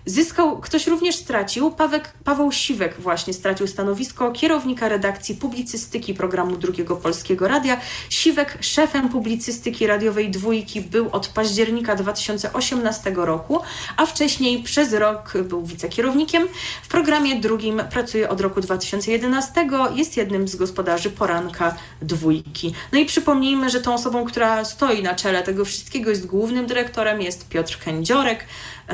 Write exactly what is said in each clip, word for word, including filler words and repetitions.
zyskał, ktoś również stracił, Pawek, Paweł Siwek właśnie stracił stanowisko kierownika redakcji publicystyki programu Drugiego Polskiego Radia. Siwek szefem publicystyki radiowej Dwójki był od października dwa tysiące osiemnastego roku, a wcześniej przez rok był wicekierownikiem. W programie drugim pracuje od roku dwa tysiące jedenastego, jest jednym z gospodarzy poranka Dwójki. No i przypomnijmy, że tą osobą, która stoi na czele tego wszystkiego, jest głównym dyrektorem, jest Piotr Kędziorek.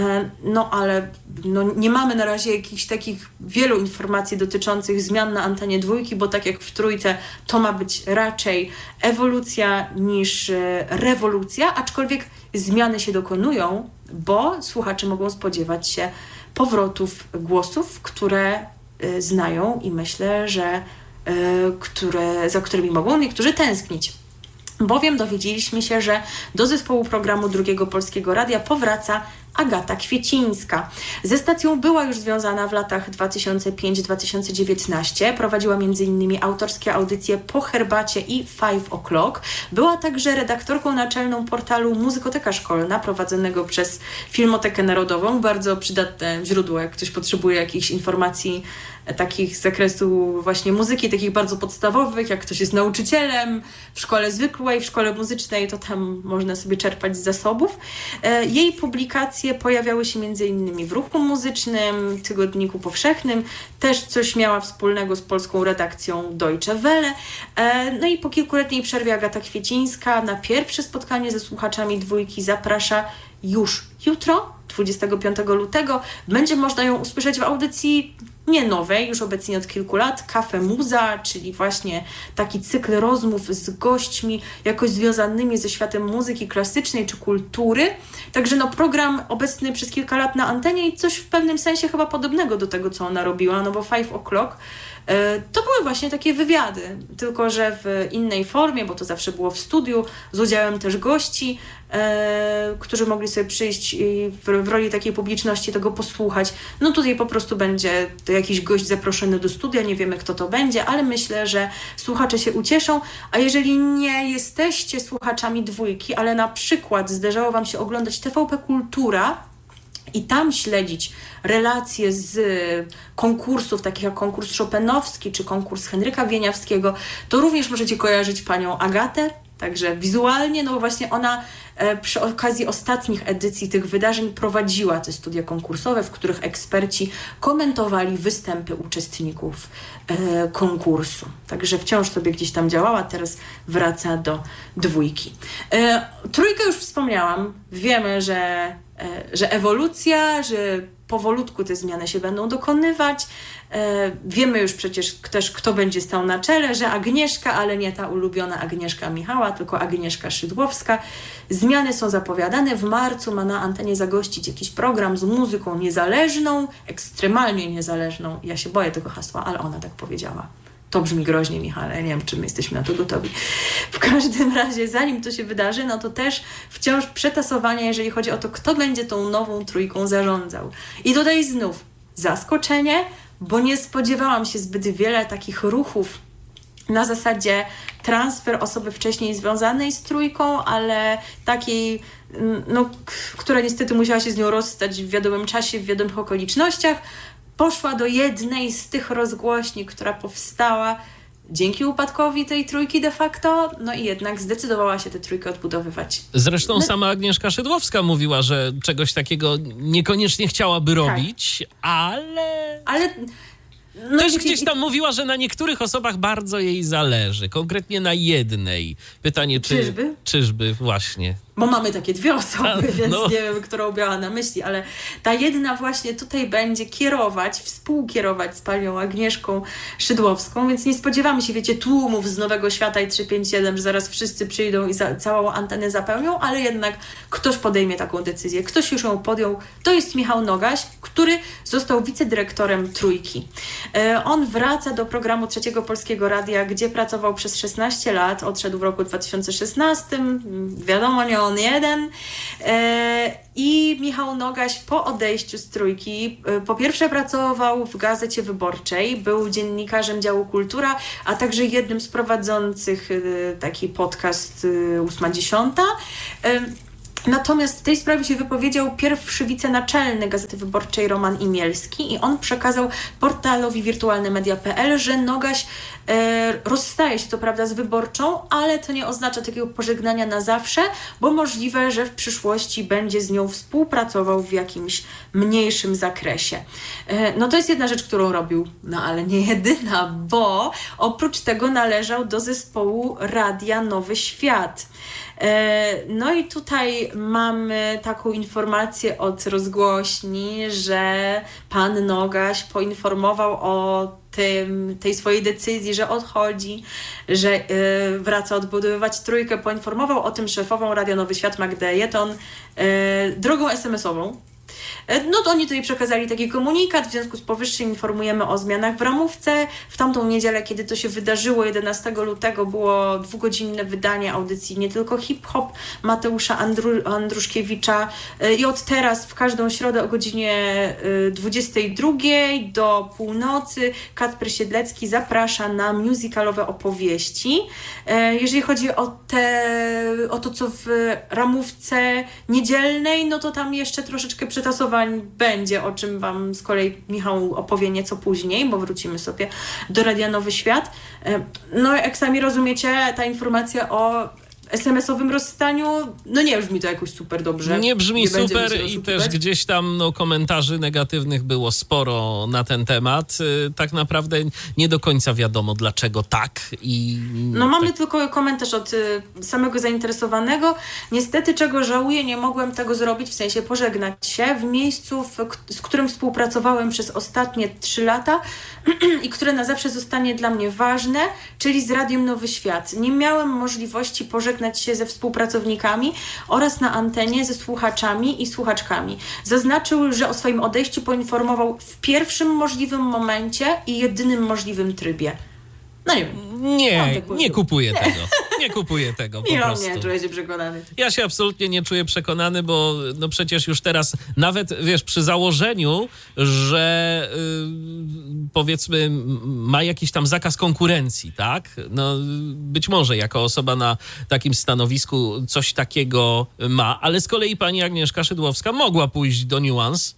No ale no, nie mamy na razie jakichś takich wielu informacji dotyczących zmian na antenie Dwójki, bo tak jak w Trójce to ma być raczej ewolucja niż rewolucja, aczkolwiek zmiany się dokonują, bo słuchacze mogą spodziewać się powrotów głosów, które y, znają i myślę, że y, które, za którymi mogą niektórzy tęsknić. Bowiem dowiedzieliśmy się, że do zespołu programu Drugiego Polskiego Radia powraca Agata Kwiecińska. Ze stacją była już związana w latach dwa tysiące piąty do dwa tysiące dziewiętnastego. Prowadziła między innymi autorskie audycje Po herbacie i Five O'Clock. Była także redaktorką naczelną portalu Muzykoteka Szkolna, prowadzonego przez Filmotekę Narodową. Bardzo przydatne źródło, jak ktoś potrzebuje jakichś informacji takich z zakresu właśnie muzyki, takich bardzo podstawowych, jak ktoś jest nauczycielem w szkole zwykłej, w szkole muzycznej, to tam można sobie czerpać z zasobów. Jej publikacje pojawiały się między innymi w Ruchu Muzycznym, Tygodniku Powszechnym, też coś miała wspólnego z polską redakcją Deutsche Welle. No i po kilkuletniej przerwie Agata Kwiecińska na pierwsze spotkanie ze słuchaczami Dwójki zaprasza już jutro, dwudziestego piątego lutego. Będzie można ją usłyszeć w audycji nie nowej, już obecnie od kilku lat, Cafe Muza, czyli właśnie taki cykl rozmów z gośćmi jakoś związanymi ze światem muzyki klasycznej czy kultury. Także no program obecny przez kilka lat na antenie i coś w pewnym sensie chyba podobnego do tego, co ona robiła, no bo Five O'Clock to były właśnie takie wywiady, tylko że w innej formie, bo to zawsze było w studiu, z udziałem też gości, e, którzy mogli sobie przyjść i w, w roli takiej publiczności tego posłuchać. No tutaj po prostu będzie to jakiś gość zaproszony do studia, nie wiemy kto to będzie, ale myślę, że słuchacze się ucieszą, a jeżeli nie jesteście słuchaczami Dwójki, ale na przykład zdarzało wam się oglądać T V P Kultura, i tam śledzić relacje z konkursów, takich jak konkurs Chopinowski czy konkurs Henryka Wieniawskiego, to również możecie kojarzyć panią Agatę, także wizualnie, no bo właśnie ona e, przy okazji ostatnich edycji tych wydarzeń prowadziła te studia konkursowe, w których eksperci komentowali występy uczestników e, konkursu. Także wciąż sobie gdzieś tam działała, teraz wraca do Dwójki. E, trójkę już wspomniałam, wiemy, że że ewolucja, że powolutku te zmiany się będą dokonywać. E, wiemy już przecież też, kto będzie stał na czele, że Agnieszka, ale nie ta ulubiona Agnieszka Michała, tylko Agnieszka Szydłowska. Zmiany są zapowiadane. W marcu ma na antenie zagościć jakiś program z muzyką niezależną, ekstremalnie niezależną. Ja się boję tego hasła, ale ona tak powiedziała. To brzmi groźnie, Michale, ja nie wiem, czy my jesteśmy na to gotowi. W każdym razie, zanim to się wydarzy, no to też wciąż przetasowanie, jeżeli chodzi o to, kto będzie tą nową Trójką zarządzał. I tutaj znów zaskoczenie, bo nie spodziewałam się zbyt wiele takich ruchów na zasadzie transfer osoby wcześniej związanej z Trójką, ale takiej, no, k- która niestety musiała się z nią rozstać w wiadomym czasie, w wiadomych okolicznościach, poszła do jednej z tych rozgłośni, która powstała dzięki upadkowi tej Trójki de facto, no i jednak zdecydowała się tę Trójkę odbudowywać. Zresztą no. sama Agnieszka Szydłowska mówiła, że czegoś takiego niekoniecznie chciałaby robić, tak. ale... ale... No Też i, gdzieś tam mówiła, że na niektórych osobach bardzo jej zależy, konkretnie na jednej. Pytanie, czy... Czyżby? Czyżby, właśnie. Bo mamy takie dwie osoby, A, więc no. nie wiem, którą miała na myśli, ale ta jedna właśnie tutaj będzie kierować, współkierować z panią Agnieszką Szydłowską, więc nie spodziewamy się, wiecie, tłumów z Nowego Świata i trzysta pięćdziesiąt siedem, że zaraz wszyscy przyjdą i za, całą antenę zapełnią, ale jednak ktoś podejmie taką decyzję. Ktoś już ją podjął. To jest Michał Nogaś, który został wicedyrektorem Trójki. E, on wraca do programu Trzeciego Polskiego Radia, gdzie pracował przez szesnaście lat, odszedł w roku dwa tysiące szesnastym, wiadomo, nie on jeden. E, I Michał Nogaś po odejściu z Trójki e, po pierwsze pracował w Gazecie Wyborczej, był dziennikarzem działu Kultura, a także jednym z prowadzących e, taki podcast e, ósma dziesiąta. E, Natomiast w tej sprawie się wypowiedział pierwszy wicenaczelny Gazety Wyborczej Roman Imielski i on przekazał portalowi wirtualne media kropka pe el, że Nogaś e, rozstaje się co prawda z Wyborczą, ale to nie oznacza takiego pożegnania na zawsze, bo możliwe, że w przyszłości będzie z nią współpracował w jakimś mniejszym zakresie. E, no to jest jedna rzecz, którą robił, no ale nie jedyna, bo oprócz tego należał do zespołu Radia Nowy Świat. No i tutaj mamy taką informację od rozgłośni, że pan Nogaś poinformował o tym, tej swojej decyzji, że odchodzi, że yy, wraca odbudowywać trójkę. Poinformował o tym szefową Radia Nowy Świat Magdę Jeton yy, drogą es em esową. No to oni tutaj przekazali taki komunikat, w związku z powyższym informujemy o zmianach w ramówce. W tamtą niedzielę, kiedy to się wydarzyło, jedenastego lutego, było dwugodzinne wydanie audycji Nie Tylko Hip Hop Mateusza Andru- Andruszkiewicza i od teraz w każdą środę o godzinie dwudziestej drugiej do północy Kacper Siedlecki zaprasza na musicalowe opowieści. Jeżeli chodzi o, te, o to, co w ramówce niedzielnej, no to tam jeszcze troszeczkę przetasowań będzie, o czym wam z kolei Michał opowie nieco później, bo wrócimy sobie do Radia Nowy Świat. No jak sami rozumiecie, ta informacja o es em esowym rozstaniu, no nie brzmi to jakoś super dobrze. Nie brzmi nie super i też gdzieś tam no, komentarzy negatywnych było sporo na ten temat. Tak naprawdę nie do końca wiadomo, dlaczego tak. I no mamy tak... tylko komentarz od y, samego zainteresowanego. Niestety, czego żałuję, nie mogłem tego zrobić, w sensie pożegnać się w miejscu, w, z którym współpracowałem przez ostatnie trzy lata i które na zawsze zostanie dla mnie ważne, czyli z Radiem Nowy Świat. Nie miałem możliwości pożegnać się ze współpracownikami oraz na antenie ze słuchaczami i słuchaczkami. Zaznaczył, że o swoim odejściu poinformował w pierwszym możliwym momencie i jedynym możliwym trybie. No nie wiem. Nie, nie kupuję tego. Nie kupuję tego po nie, prostu. Nie, czuję się przekonany. Ja się absolutnie nie czuję przekonany, bo no przecież już teraz nawet, wiesz, przy założeniu, że yy, powiedzmy ma jakiś tam zakaz konkurencji, tak? No być może jako osoba na takim stanowisku coś takiego ma, ale z kolei pani Agnieszka Szydłowska mogła pójść do Nuance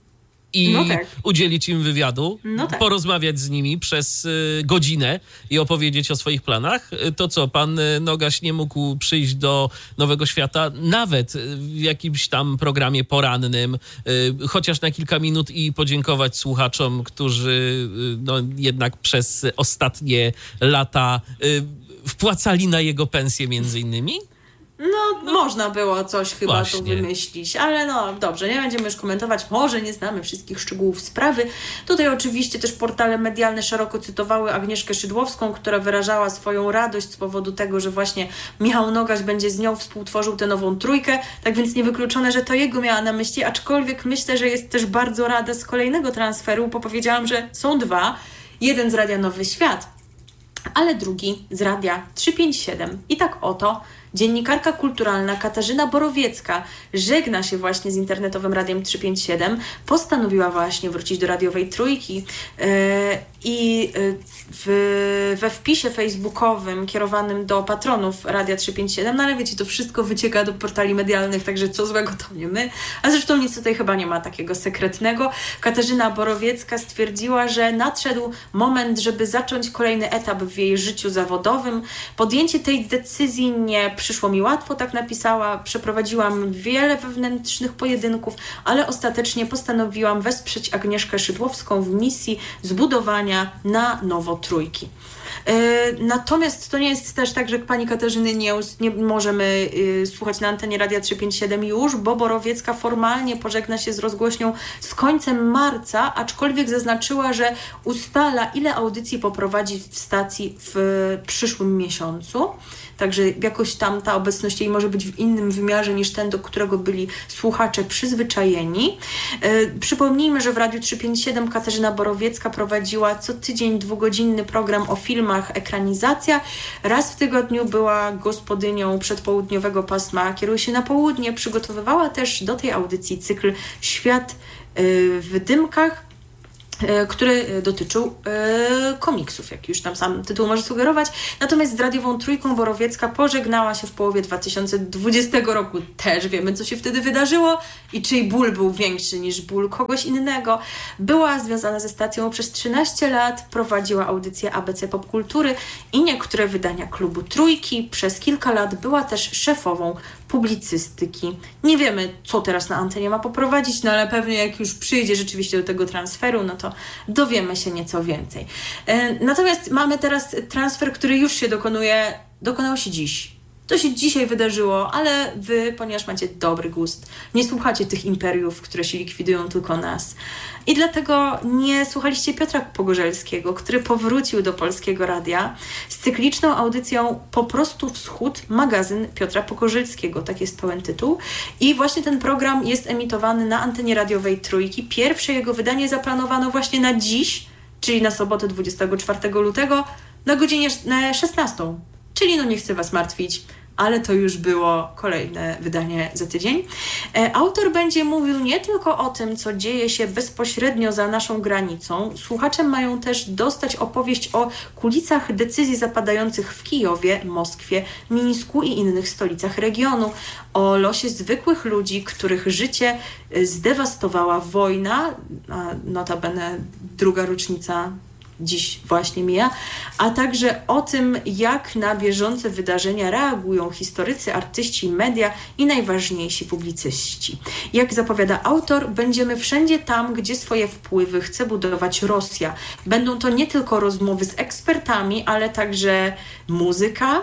i no tak. udzielić im wywiadu, no tak. porozmawiać z nimi przez y, godzinę i opowiedzieć o swoich planach. To co, pan Nogaś nie mógł przyjść do Nowego Świata nawet w jakimś tam programie porannym, y, chociaż na kilka minut i podziękować słuchaczom, którzy y, no, jednak przez ostatnie lata y, wpłacali na jego pensję między innymi? No, no, można było coś chyba właśnie. tu wymyślić, ale no dobrze, nie będziemy już komentować, może nie znamy wszystkich szczegółów sprawy. Tutaj oczywiście też portale medialne szeroko cytowały Agnieszkę Szydłowską, która wyrażała swoją radość z powodu tego, że właśnie Michał Nogaś będzie z nią współtworzył tę nową trójkę, tak więc niewykluczone, że to jego miała na myśli, aczkolwiek myślę, że jest też bardzo rada z kolejnego transferu, bo powiedziałam, że są dwa, jeden z Radia Nowy Świat, ale drugi z Radia trzysta pięćdziesiąt siedem i tak oto dziennikarka kulturalna Katarzyna Borowiecka żegna się właśnie z internetowym Radiem trzysta pięćdziesiąt siedem, postanowiła właśnie wrócić do radiowej trójki yy, i w, we wpisie facebookowym kierowanym do patronów Radia trzysta pięćdziesiąt siedem, no ale wiecie, to wszystko wycieka do portali medialnych, także co złego to nie my, a zresztą nic tutaj chyba nie ma takiego sekretnego. Katarzyna Borowiecka stwierdziła, że nadszedł moment, żeby zacząć kolejny etap w jej życiu zawodowym. Podjęcie tej decyzji nie przyszło mi łatwo, tak napisała. Przeprowadziłam wiele wewnętrznych pojedynków, ale ostatecznie postanowiłam wesprzeć Agnieszkę Szydłowską w misji zbudowania na nowo trójki. Yy, natomiast to nie jest też tak, że pani Katarzyny nie, nie możemy yy, słuchać na antenie Radia trzysta pięćdziesiąt siedem już, bo Borowiecka formalnie pożegna się z rozgłośnią z końcem marca, aczkolwiek zaznaczyła, że ustala, ile audycji poprowadzi w stacji w przyszłym miesiącu. Także jakoś tam ta obecność jej może być w innym wymiarze niż ten, do którego byli słuchacze przyzwyczajeni. Yy, przypomnijmy, że w Radiu trzysta pięćdziesiąt siedem Katarzyna Borowiecka prowadziła co tydzień dwugodzinny program o filmach Ekranizacja. Raz w tygodniu była gospodynią przedpołudniowego pasma Kieruj się na południe. Przygotowywała też do tej audycji cykl Świat yy, w dymkach. który dotyczył e, komiksów, jak już tam sam tytuł może sugerować. Natomiast z Radiową Trójką Borowiecka pożegnała się w połowie dwa tysiące dwudziestego roku. Też wiemy, co się wtedy wydarzyło i czyj ból był większy niż ból kogoś innego. Była związana ze stacją przez trzynaście lat, prowadziła audycję A B C Popkultury i niektóre wydania Klubu Trójki. Przez kilka lat była też szefową publicystyki. Nie wiemy, co teraz na antenie ma poprowadzić, no ale pewnie jak już przyjdzie rzeczywiście do tego transferu, no to dowiemy się nieco więcej. E, natomiast mamy teraz transfer, który już się dokonuje, dokonał się dziś. To się dzisiaj wydarzyło, ale wy, ponieważ macie dobry gust, nie słuchacie tych imperiów, które się likwidują tylko nas. I dlatego nie słuchaliście Piotra Pogorzelskiego, który powrócił do Polskiego Radia z cykliczną audycją Po prostu Wschód, magazyn Piotra Pogorzelskiego. Tak jest pełen tytuł. I właśnie ten program jest emitowany na antenie radiowej Trójki. Pierwsze jego wydanie zaplanowano właśnie na dziś, czyli na sobotę dwudziestego czwartego lutego na godzinie szesnastą. Czyli no nie chcę was martwić, ale to już było kolejne wydanie za tydzień. E, autor będzie mówił nie tylko o tym, co dzieje się bezpośrednio za naszą granicą. Słuchacze mają też dostać opowieść o kulisach decyzji zapadających w Kijowie, Moskwie, Mińsku i innych stolicach regionu. O losie zwykłych ludzi, których życie zdewastowała wojna, a notabene druga rocznica dziś właśnie mija, a także o tym, jak na bieżące wydarzenia reagują historycy, artyści, media i najważniejsi publicyści. Jak zapowiada autor, będziemy wszędzie tam, gdzie swoje wpływy chce budować Rosja. Będą to nie tylko rozmowy z ekspertami, ale także muzyka.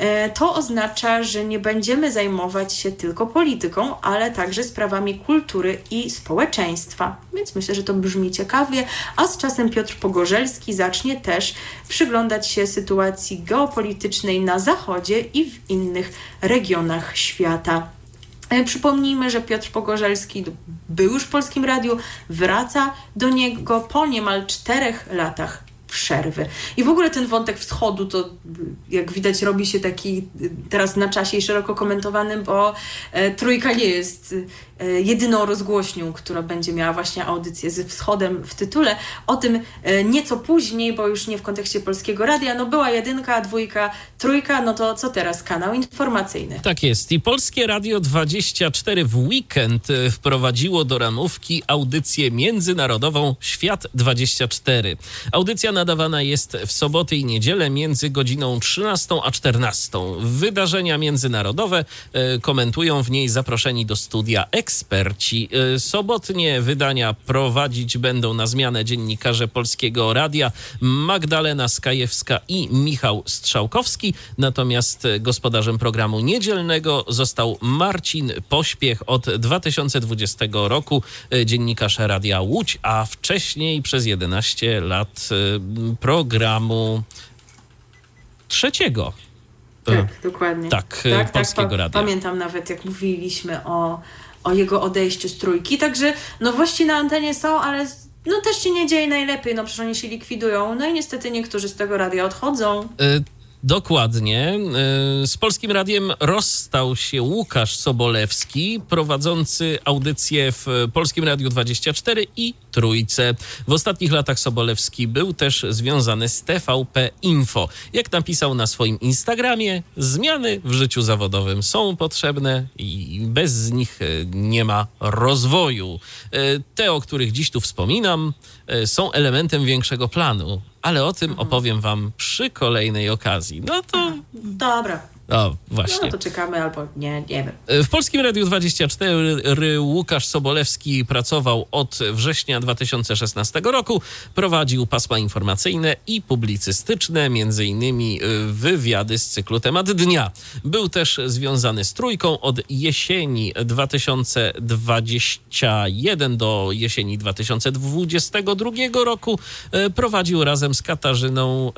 To oznacza, że nie będziemy zajmować się tylko polityką, ale także sprawami kultury i społeczeństwa. Więc myślę, że to brzmi ciekawie, a z czasem Piotr Pogorzelski zacznie też przyglądać się sytuacji geopolitycznej na Zachodzie i w innych regionach świata. Przypomnijmy, że Piotr Pogorzelski był już w Polskim Radiu, wraca do niego po niemal czterech latach przerwy. I w ogóle ten wątek wschodu to, jak widać, robi się taki teraz na czasie i szeroko komentowany, bo e, Trójka nie jest e, jedyną rozgłośnią, która będzie miała właśnie audycję ze wschodem w tytule. O tym e, nieco później, bo już nie w kontekście Polskiego Radia. No była jedynka, dwójka, trójka, no to co teraz? Kanał informacyjny. Tak jest. I Polskie Radio dwadzieścia cztery w weekend wprowadziło do ramówki audycję międzynarodową Świat dwadzieścia cztery. Audycja nadawana jest w soboty i niedzielę między godziną trzynastą a czternastą. Wydarzenia międzynarodowe e, komentują w niej zaproszeni do studia eksperci. E, sobotnie wydania prowadzić będą na zmianę dziennikarze Polskiego Radia Magdalena Skajewska i Michał Strzałkowski. Natomiast gospodarzem programu niedzielnego został Marcin Pośpiech, od dwa tysiące dwudziestego roku e, dziennikarz Radia Łódź, a wcześniej przez jedenaście lat e, programu trzeciego. Tak, dokładnie. Tak, tak Polskiego tak, Radia. Pamiętam nawet, jak mówiliśmy o, o jego odejściu z Trójki. Także nowości na antenie są, ale no też się nie dzieje najlepiej. No przecież oni się likwidują. No i niestety niektórzy z tego radia odchodzą. Y- Dokładnie. Z Polskim Radiem rozstał się Łukasz Sobolewski, prowadzący audycję w Polskim Radiu dwadzieścia cztery i Trójce. W ostatnich latach Sobolewski był też związany z T V P Info. Jak napisał na swoim Instagramie, zmiany w życiu zawodowym są potrzebne i bez nich nie ma rozwoju. Te, o których dziś tu wspominam, są elementem większego planu, ale o tym mhm. opowiem wam przy kolejnej okazji. No to... Dobra. O, właśnie. No to czekamy albo nie, nie wiem. W Polskim Radiu dwadzieścia cztery Łukasz Sobolewski pracował od września dwa tysiące szesnastego roku. Prowadził pasma informacyjne i publicystyczne, między innymi wywiady z cyklu Temat Dnia. Był też związany z Trójką od jesieni dwa tysiące dwudziestego pierwszego do jesieni dwa tysiące dwudziestego drugiego roku. Prowadził razem z Katarzyną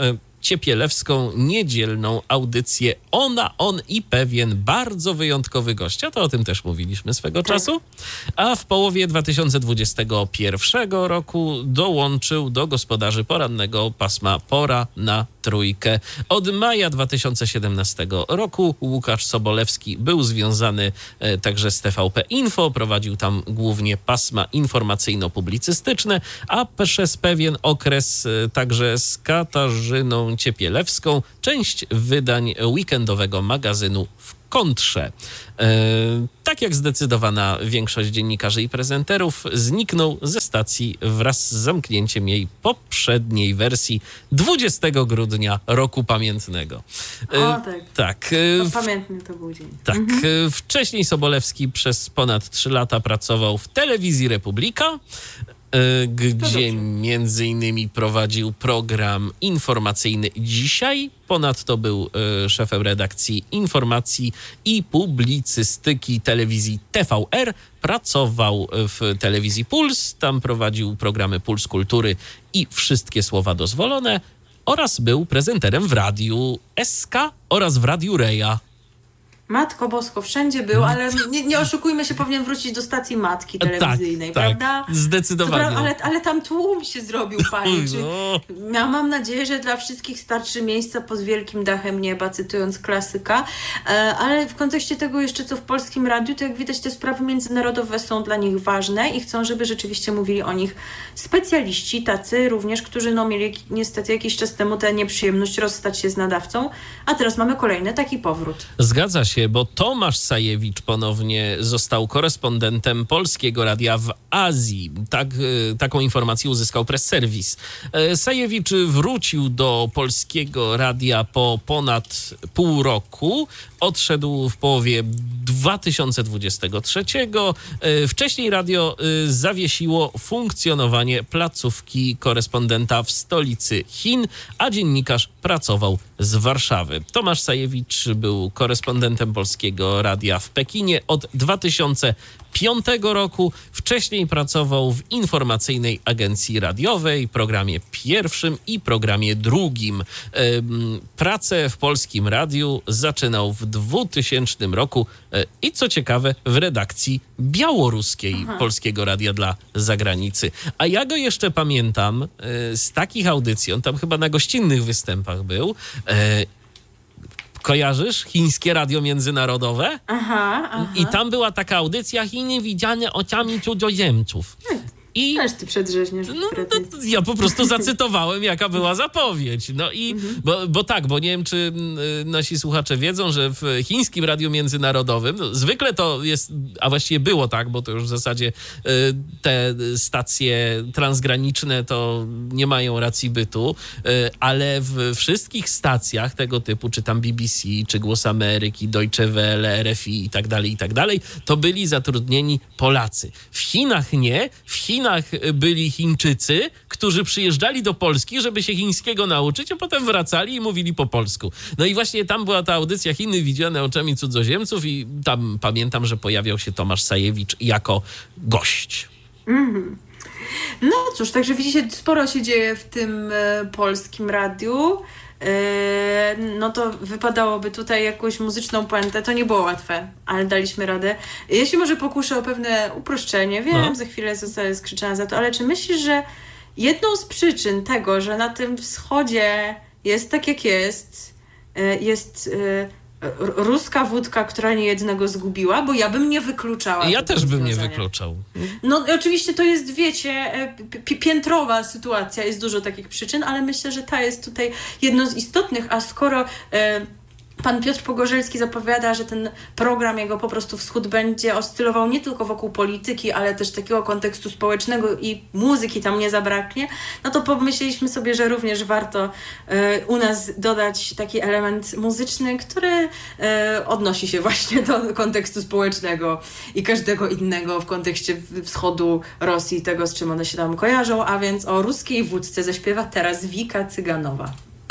Ciepielewską niedzielną audycję Ona, on i pewien bardzo wyjątkowy gość. A to o tym też mówiliśmy swego tak. czasu. A w połowie dwa tysiące dwudziestego pierwszego roku dołączył do gospodarzy porannego pasma Pora na Trójkę. Od maja dwa tysiące siedemnastego roku Łukasz Sobolewski był związany e, także z T V P Info, prowadził tam głównie pasma informacyjno-publicystyczne, a przez pewien okres e, także z Katarzyną Ciepielewską, część wydań weekendowego magazynu W Kontrze. E, tak jak zdecydowana większość dziennikarzy i prezenterów, zniknął ze stacji wraz z zamknięciem jej poprzedniej wersji dwudziestego grudnia roku pamiętnego. E, o, tak. tak no, pamiętny to był dzień. Tak. Mhm. Wcześniej Sobolewski przez ponad trzy lata pracował w Telewizji Republika, gdzie między innymi prowadził program informacyjny Dzisiaj. Ponadto był y, szefem redakcji informacji i publicystyki telewizji T V R. Pracował w telewizji Puls, tam prowadził programy Puls Kultury i Wszystkie Słowa Dozwolone oraz był prezenterem w Radiu S K oraz w Radiu Reja. Matko Bosko, wszędzie był, ale nie, nie oszukujmy się, powinien wrócić do stacji matki telewizyjnej, tak, prawda? Tak, zdecydowanie. Pra- ale, ale tam tłum się zrobił, panie. Czy, ja mam nadzieję, że dla wszystkich starczy miejsca pod wielkim dachem nieba, cytując klasyka. E, ale w kontekście tego jeszcze, co w Polskim Radiu, to jak widać, te sprawy międzynarodowe są dla nich ważne i chcą, żeby rzeczywiście mówili o nich specjaliści, tacy również, którzy no, mieli niestety jakiś czas temu tę nieprzyjemność rozstać się z nadawcą, a teraz mamy kolejny taki powrót. Zgadza się, bo Tomasz Sajewicz ponownie został korespondentem Polskiego Radia w Azji. Tak, taką informację uzyskał Press Service. Sajewicz wrócił do Polskiego Radia po ponad pół roku. Odszedł w połowie dwa tysiące dwudziestego trzeciego. Wcześniej radio zawiesiło funkcjonowanie placówki korespondenta w stolicy Chin, a dziennikarz pracował z Warszawy. Tomasz Sajewicz był korespondentem Polskiego Radia w Pekinie od dwa tysiące piątego roku. Wcześniej pracował w informacyjnej agencji radiowej, programie pierwszym i programie drugim. Pracę w Polskim Radiu zaczynał w dwutysięcznym roku i co ciekawe w redakcji białoruskiej Aha. Polskiego Radia dla zagranicy. A ja go jeszcze pamiętam z takich audycji, on tam chyba na gościnnych występach był. Kojarzysz? Chińskie Radio Międzynarodowe? Aha, aha. I tam była taka audycja Chiny widziane oczami cudzoziemców. I Ależ ty przedrzeźniesz. No, no, ja po prostu zacytowałem, jaka była zapowiedź. No i, mhm. bo, bo tak, bo nie wiem, czy y, nasi słuchacze wiedzą, że w chińskim radiu międzynarodowym no, zwykle to jest, a właściwie było tak, bo to już w zasadzie y, te stacje transgraniczne to nie mają racji bytu, y, ale w wszystkich stacjach tego typu, czy tam B B C, czy Głos Ameryki, Deutsche Welle, R F I i tak dalej, i tak dalej, to byli zatrudnieni Polacy. W Chinach nie, w Chinach byli Chińczycy, którzy przyjeżdżali do Polski, żeby się chińskiego nauczyć, a potem wracali i mówili po polsku. No i właśnie tam była ta audycja Chiny widziane oczami cudzoziemców i tam pamiętam, że pojawiał się Tomasz Sajewicz jako gość. Mm. No cóż, także widzicie, sporo się dzieje w tym e, Polskim Radiu. No to wypadałoby tutaj jakąś muzyczną puentę. To nie było łatwe, ale daliśmy radę. Ja się może pokuszę o pewne uproszczenie. Wiem, no. za chwilę zostanę skrzyczana za to, ale czy myślisz, że jedną z przyczyn tego, że na tym wschodzie jest tak jak jest, jest ruska wódka, która niejednego zgubiła, bo ja bym nie wykluczała. Ja też bym nie wykluczał. No oczywiście to jest, wiecie, pi- piętrowa sytuacja, jest dużo takich przyczyn, ale myślę, że ta jest tutaj jedną z istotnych, a skoro e, pan Piotr Pogorzelski zapowiada, że ten program jego po prostu Wschód będzie oscylował nie tylko wokół polityki, ale też takiego kontekstu społecznego i muzyki tam nie zabraknie, no to pomyśleliśmy sobie, że również warto e, u nas dodać taki element muzyczny, który e, odnosi się właśnie do kontekstu społecznego i każdego innego w kontekście wschodu Rosji, tego z czym one się tam kojarzą, a więc o ruskiej wódce zaśpiewa teraz Wika Cyganowa.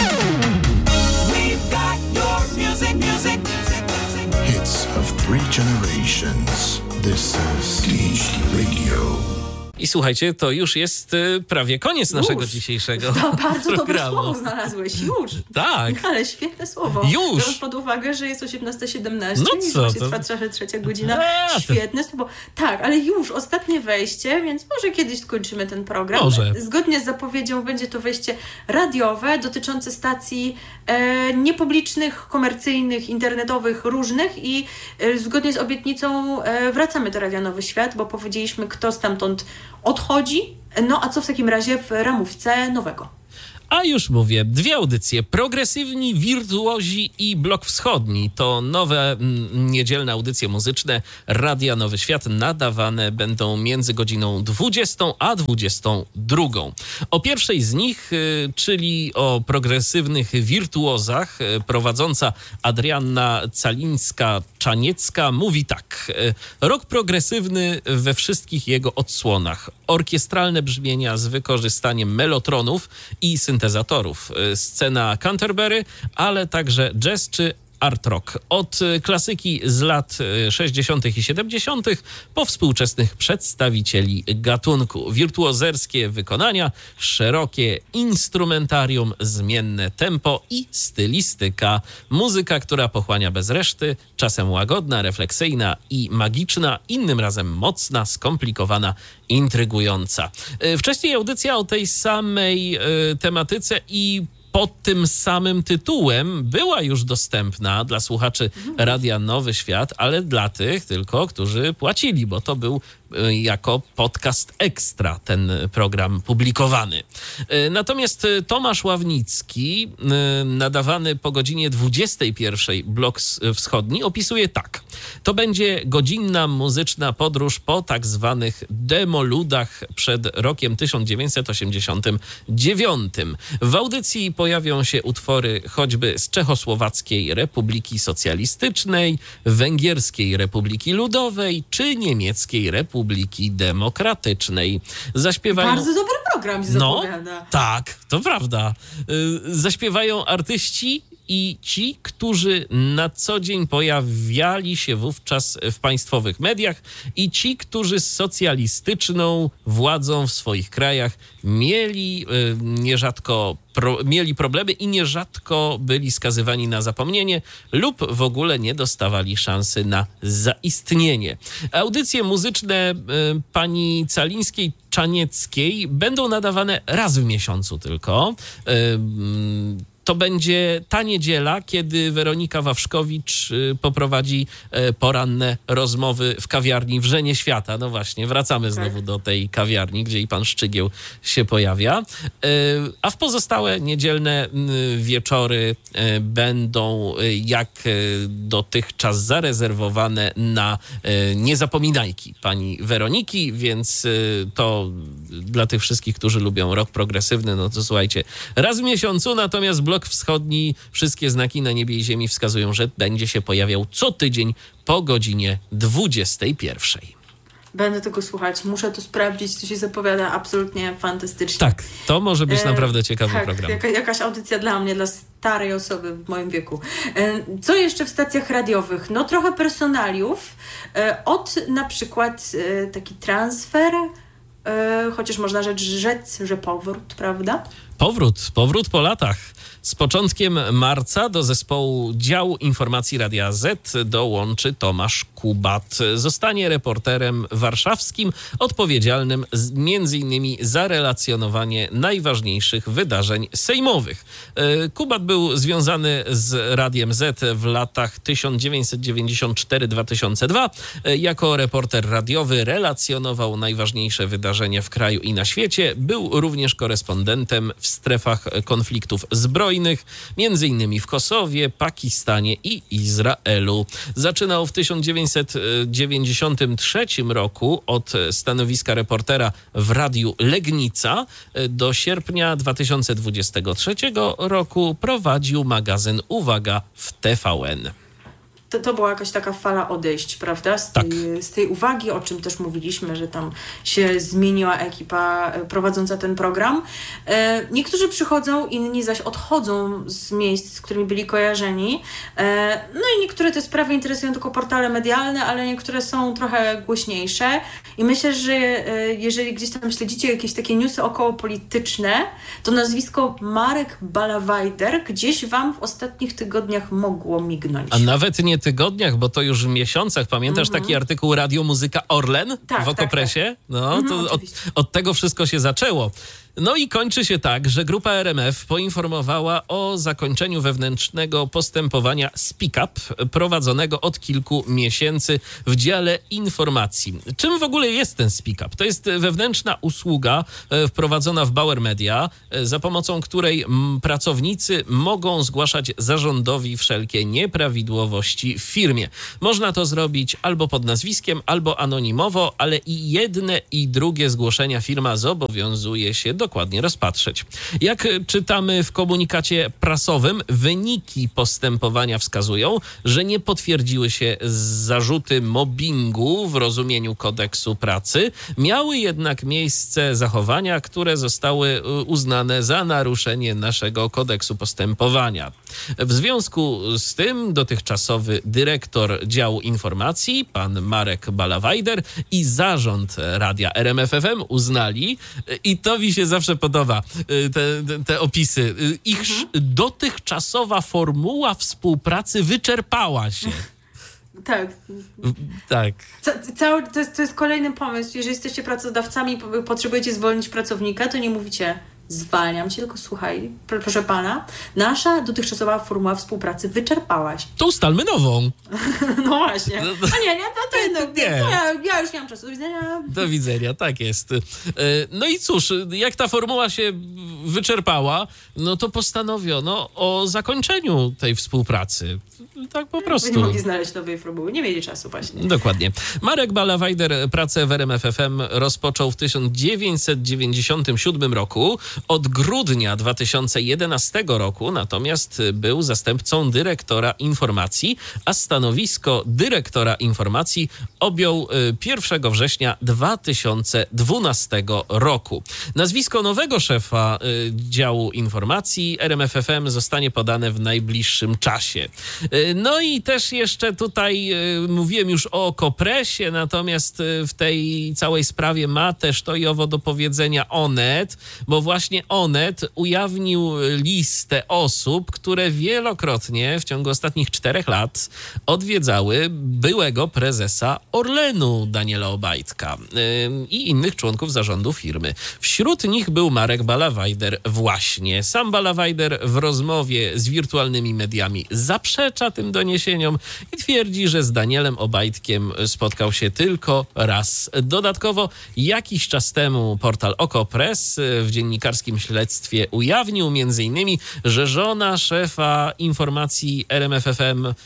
Music, music. Hits of three generations. This is D J Radio. I słuchajcie, to już jest y, prawie koniec Już. naszego dzisiejszego To bardzo dobre programu. słowo znalazłeś, już. Tak. Ale świetne słowo. Już. Biorąc pod uwagę, że jest osiemnasta siedemnaście No i co, właśnie to- trwa trochę trzecia godzina. A, to- Świetne słowo. Tak, ale już, ostatnie wejście, więc może kiedyś skończymy ten program. Może. Zgodnie z zapowiedzią będzie to wejście radiowe dotyczące stacji e, niepublicznych, komercyjnych, internetowych, różnych i e, zgodnie z obietnicą e, wracamy do Radia Nowy Świat, bo powiedzieliśmy, kto stamtąd odchodzi. No a co w takim razie w ramówce nowego? A już mówię, dwie audycje. Progresywni wirtuozi i Blok Wschodni to nowe mm, niedzielne audycje muzyczne Radia Nowy Świat. Nadawane będą między godziną dwudziestą a dwudziestą drugą. O pierwszej z nich, y, czyli o progresywnych wirtuozach, y, prowadząca Adrianna Calińska-Czaniecka mówi tak. y, Rok progresywny we wszystkich jego odsłonach. Orkiestralne brzmienia z wykorzystaniem melotronów i syntezatorów. Scena Canterbury, ale także jazz czy art rock. Od klasyki z lat sześćdziesiątych i siedemdziesiątych po współczesnych przedstawicieli gatunku. Wirtuozerskie wykonania, szerokie instrumentarium, zmienne tempo i stylistyka. Muzyka, która pochłania bez reszty, czasem łagodna, refleksyjna i magiczna, innym razem mocna, skomplikowana, intrygująca. Wcześniej audycja o tej samej tematyce i pod tym samym tytułem była już dostępna dla słuchaczy Radia Nowy Świat, ale dla tych tylko, którzy płacili, bo to był y, jako podcast ekstra ten program publikowany. Y, Natomiast y, Tomasz Ławnicki, y, nadawany po godzinie dwudziestej pierwszej Blok s- Wschodni, opisuje tak. To będzie godzinna muzyczna podróż po tak zwanych demoludach przed rokiem tysiąc dziewięćset osiemdziesiątym dziewiątym. W audycji pojawią się utwory choćby z Czechosłowackiej Republiki Socjalistycznej, Węgierskiej Republiki Ludowej czy Niemieckiej Republiki Demokratycznej. Zaśpiewają... Bardzo dobry program się No, zapowiada. tak, to prawda. Y, Zaśpiewają artyści i ci, którzy na co dzień pojawiali się wówczas w państwowych mediach i ci, którzy z socjalistyczną władzą w swoich krajach mieli y, nierzadko pro, mieli problemy i nierzadko byli skazywani na zapomnienie lub w ogóle nie dostawali szansy na zaistnienie. Audycje muzyczne y, pani Calińskiej-Czanieckiej będą nadawane raz w miesiącu tylko. Y, To będzie ta niedziela, kiedy Weronika Wawrzkowicz y, poprowadzi y, poranne rozmowy w kawiarni Wrzenie Świata. No właśnie, wracamy znowu do tej kawiarni, gdzie i pan Szczygieł się pojawia. Y, a w pozostałe niedzielne y, wieczory y, będą y, jak y, dotychczas zarezerwowane na y, niezapominajki pani Weroniki, więc y, to dla tych wszystkich, którzy lubią rock progresywny, no to słuchajcie, raz w miesiącu, natomiast Blok Wschodni, wszystkie znaki na niebie i ziemi wskazują, że będzie się pojawiał co tydzień po godzinie dwudziestej pierwszej. Będę tego słuchać, muszę to sprawdzić, to się zapowiada absolutnie fantastycznie. Tak, to może być E, naprawdę ciekawy tak, program. Jaka, jakaś audycja dla mnie, dla starej osoby w moim wieku. E, Co jeszcze w stacjach radiowych? No trochę personaliów. E, Od na przykład e, taki transfer, e, chociaż można rzecz rzec, że powrót, prawda? Powrót, powrót po latach. Z początkiem marca do zespołu Dział Informacji Radia Z dołączy Tomasz Kubat. Zostanie reporterem warszawskim, odpowiedzialnym z, między innymi za relacjonowanie najważniejszych wydarzeń sejmowych. E, Kubat był związany z Radiem Z w latach tysiąc dziewięćset dziewięćdziesiąt cztery do dwa tysiące drugiego. E, Jako reporter radiowy relacjonował najważniejsze wydarzenia w kraju i na świecie. Był również korespondentem w strefach konfliktów zbrojnych, między innymi w Kosowie, Pakistanie i Izraelu. Zaczynał w tysiąc dziewięćset dziewięćdziesiątym trzecim roku od stanowiska reportera w Radiu Legnica. Do sierpnia dwa tysiące dwudziestego trzeciego roku prowadził magazyn Uwaga w T V N. to, to była jakaś taka fala odejść, prawda? Z tej, tak. z tej uwagi, o czym też mówiliśmy, że tam się zmieniła ekipa prowadząca ten program. E, niektórzy przychodzą, inni zaś odchodzą z miejsc, z którymi byli kojarzeni. E, no i niektóre te sprawy interesują tylko portale medialne, ale niektóre są trochę głośniejsze. I myślę, że e, jeżeli gdzieś tam śledzicie jakieś takie newsy okołopolityczne, to nazwisko Marek Ballawajder gdzieś wam w ostatnich tygodniach mogło mignąć. A nawet nie tygodniach, bo to już w miesiącach. Pamiętasz mm-hmm. taki artykuł Radio Muzyka Orlen tak, w Okopresie? Tak, tak. No, Mm-hmm, to od, od tego wszystko się zaczęło. No i kończy się tak, że grupa R M F poinformowała o zakończeniu wewnętrznego postępowania Speak Up prowadzonego od kilku miesięcy w dziale informacji. Czym w ogóle jest ten Speak Up? To jest wewnętrzna usługa wprowadzona w Bauer Media, za pomocą której pracownicy mogą zgłaszać zarządowi wszelkie nieprawidłowości w firmie. Można to zrobić albo pod nazwiskiem, albo anonimowo, ale i jedne i drugie zgłoszenia firma zobowiązuje się do dokładnie rozpatrzeć. Jak czytamy w komunikacie prasowym, wyniki postępowania wskazują, że nie potwierdziły się zarzuty mobbingu w rozumieniu kodeksu pracy. Miały jednak miejsce zachowania, które zostały uznane za naruszenie naszego kodeksu postępowania. W związku z tym dotychczasowy dyrektor działu informacji, pan Marek Ballawajder, i zarząd radia R M F F M uznali, i to mi się zawsze podoba, te, te, te opisy, ich mhm. dotychczasowa formuła współpracy wyczerpała się. Tak. Tak. Ca- cały, to, jest, to jest kolejny pomysł. Jeżeli jesteście pracodawcami, potrzebujecie zwolnić pracownika, to nie mówicie zwalniam cię, tylko słuchaj, proszę pana, nasza dotychczasowa formuła współpracy wyczerpała się. To ustalmy nową. No właśnie. No nie, nie, to, to jednak nie. To ja, ja już nie mam czasu. Do widzenia. Do widzenia, tak jest. No i cóż, jak ta formuła się wyczerpała, no to postanowiono o zakończeniu tej współpracy. Tak po prostu. Nie mogli znaleźć nowej formuły, nie mieli czasu właśnie. Dokładnie. Marek Ballawajder pracę w R M F F M rozpoczął w tysiąc dziewięćset dziewięćdziesiątym siódmym roku. Od grudnia dwa tysiące jedenastego roku natomiast był zastępcą dyrektora informacji, a stanowisko dyrektora informacji objął pierwszego września dwa tysiące dwunastego roku. Nazwisko nowego szefa działu informacji R M F F M zostanie podane w najbliższym czasie. No i też jeszcze tutaj mówiłem już o Okopresie, natomiast w tej całej sprawie ma też to i owo do powiedzenia Onet, bo właśnie Onet ujawnił listę osób, które wielokrotnie w ciągu ostatnich czterech lat odwiedzały byłego prezesa Orlenu Daniela Obajtka i innych członków zarządu firmy. Wśród nich był Marek Ballawajder właśnie. Sam Ballawajder w rozmowie z wirtualnymi mediami zaprzecza tym doniesieniom i twierdzi, że z Danielem Obajtkiem spotkał się tylko raz. Dodatkowo jakiś czas temu portal Okopres w dziennikarskim śledztwie ujawnił między innymi, że żona szefa informacji R M F F M um,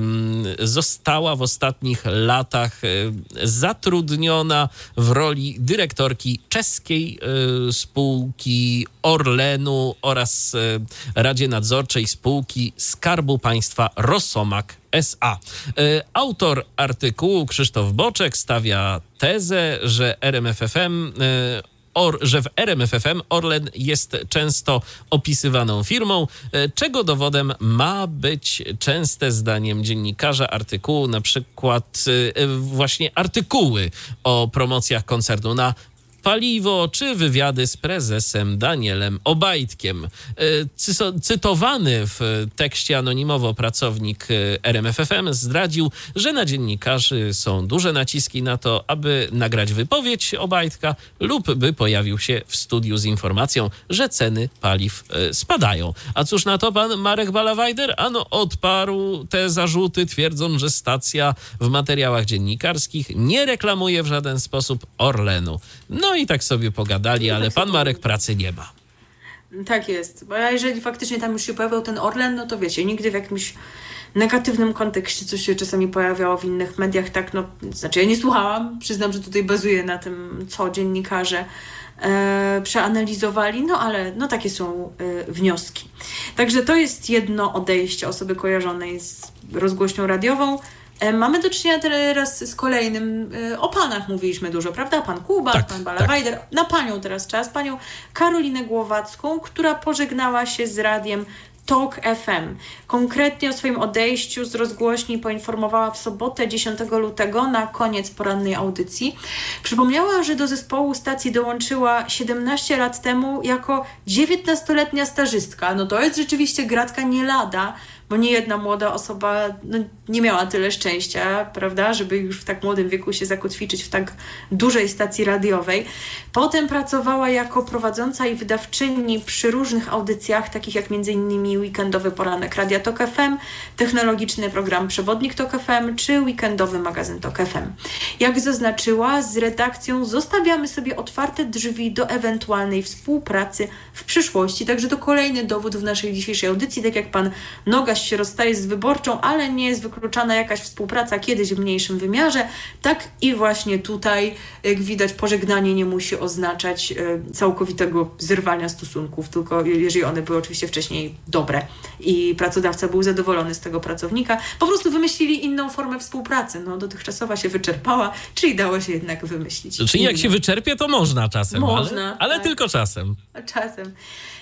została w ostatnich latach um, zatrudniona w roli dyrektorki czeskiej um, spółki Orlenu oraz um, Radzie Nadzorczej spółki Skarbu Państwa Rosomak S A. Autor artykułu Krzysztof Boczek stawia tezę, że R M F F M Or, że w R M F F M Orlen jest często opisywaną firmą, czego dowodem ma być częste, zdaniem dziennikarza artykułu, na przykład właśnie artykuły o promocjach koncernu na paliwo, czy wywiady z prezesem Danielem Obajtkiem. Cytowany w tekście anonimowo pracownik R M F F M zdradził, że na dziennikarzy są duże naciski na to, aby nagrać wypowiedź Obajtka lub by pojawił się w studiu z informacją, że ceny paliw spadają. A cóż na to pan Marek Ballawajder? Ano odparł te zarzuty, twierdząc, że stacja w materiałach dziennikarskich nie reklamuje w żaden sposób Orlenu. No i tak sobie pogadali, ale pan Marek pracy nie ma. Tak jest, bo jeżeli faktycznie tam już się pojawiał ten Orlen, no to wiecie, nigdy w jakimś negatywnym kontekście, co się czasami pojawiało w innych mediach, tak, no, znaczy ja nie słuchałam, przyznam, że tutaj bazuję na tym, co dziennikarze e, przeanalizowali, no ale no takie są e, wnioski. Także to jest jedno odejście osoby kojarzonej z rozgłośnią radiową. Mamy do czynienia teraz z kolejnym, o panach mówiliśmy dużo, prawda? Pan Kuba, tak, pan Balawajder. Tak. Na panią teraz czas, panią Karolinę Głowacką, która pożegnała się z radiem Tok F M. Konkretnie o swoim odejściu z rozgłośni poinformowała w sobotę dziesiątego lutego na koniec porannej audycji. Przypomniała, że do zespołu stacji dołączyła siedemnaście lat temu jako dziewiętnastoletnia stażystka. No to jest rzeczywiście gratka nie lada, bo nie jedna młoda osoba no, nie miała tyle szczęścia, prawda, żeby już w tak młodym wieku się zakotwiczyć w tak dużej stacji radiowej. Potem pracowała jako prowadząca i wydawczyni przy różnych audycjach, takich jak między innymi Weekendowy Poranek Radia Tok F M, technologiczny program Przewodnik Tok F M czy weekendowy magazyn Tok F M. Jak zaznaczyła, z redakcją zostawiamy sobie otwarte drzwi do ewentualnej współpracy w przyszłości. Także to kolejny dowód w naszej dzisiejszej audycji, tak jak pan Nogaś się rozstaje z Wyborczą, ale nie jest wykluczana jakaś współpraca kiedyś w mniejszym wymiarze. Tak i właśnie tutaj, jak widać, pożegnanie nie musi oznaczać e, całkowitego zerwania stosunków, tylko jeżeli one były oczywiście wcześniej dobre i pracodawca był zadowolony z tego pracownika, po prostu wymyślili inną formę współpracy. No, dotychczasowa się wyczerpała, czyli dało się jednak wymyślić. Czyli jak się wyczerpie, to można czasem, można, ale, ale tak. tylko czasem. Czasem.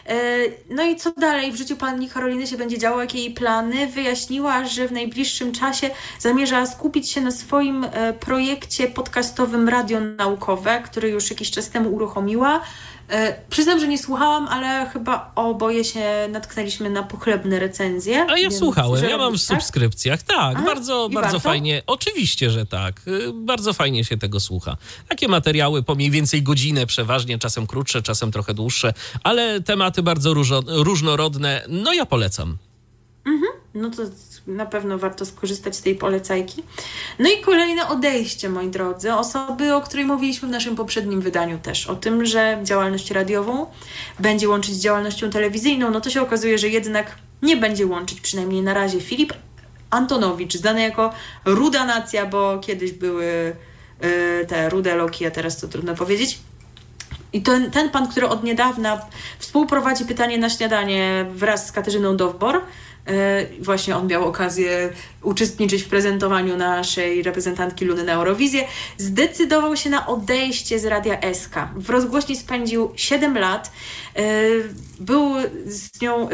No i co dalej w życiu pani Karoliny się będzie działo, jakie jej plany? Wyjaśniła, że w najbliższym czasie zamierza skupić się na swoim projekcie podcastowym Radio Naukowe, który już jakiś czas temu uruchomiła. Przyznam, że nie słuchałam, ale chyba oboje się natknęliśmy na pochlebne recenzje. A ja słuchałem, ja mam w tak? subskrypcjach. Tak, A, bardzo, bardzo warto? fajnie. Oczywiście, że tak. Bardzo fajnie się tego słucha. Takie materiały po mniej więcej godzinę przeważnie, czasem krótsze, czasem trochę dłuższe, ale tematy bardzo różo, różnorodne. No ja polecam. Mhm. No to na pewno warto skorzystać z tej polecajki. No i kolejne odejście, moi drodzy. Osoby, o której mówiliśmy w naszym poprzednim wydaniu też. O tym, że działalność radiową będzie łączyć z działalnością telewizyjną. No to się okazuje, że jednak nie będzie łączyć, przynajmniej na razie. Filip Antonowicz, znany jako Ruda Nacja, bo kiedyś były yy, te Rude Loki, a teraz to trudno powiedzieć. I ten, ten pan, który od niedawna współprowadzi Pytanie na śniadanie wraz z Katarzyną Dowbor, właśnie on miał okazję uczestniczyć w prezentowaniu naszej reprezentantki Luny na Eurowizję, zdecydował się na odejście z Radia S K. W rozgłośni spędził siedem lat. Był z nią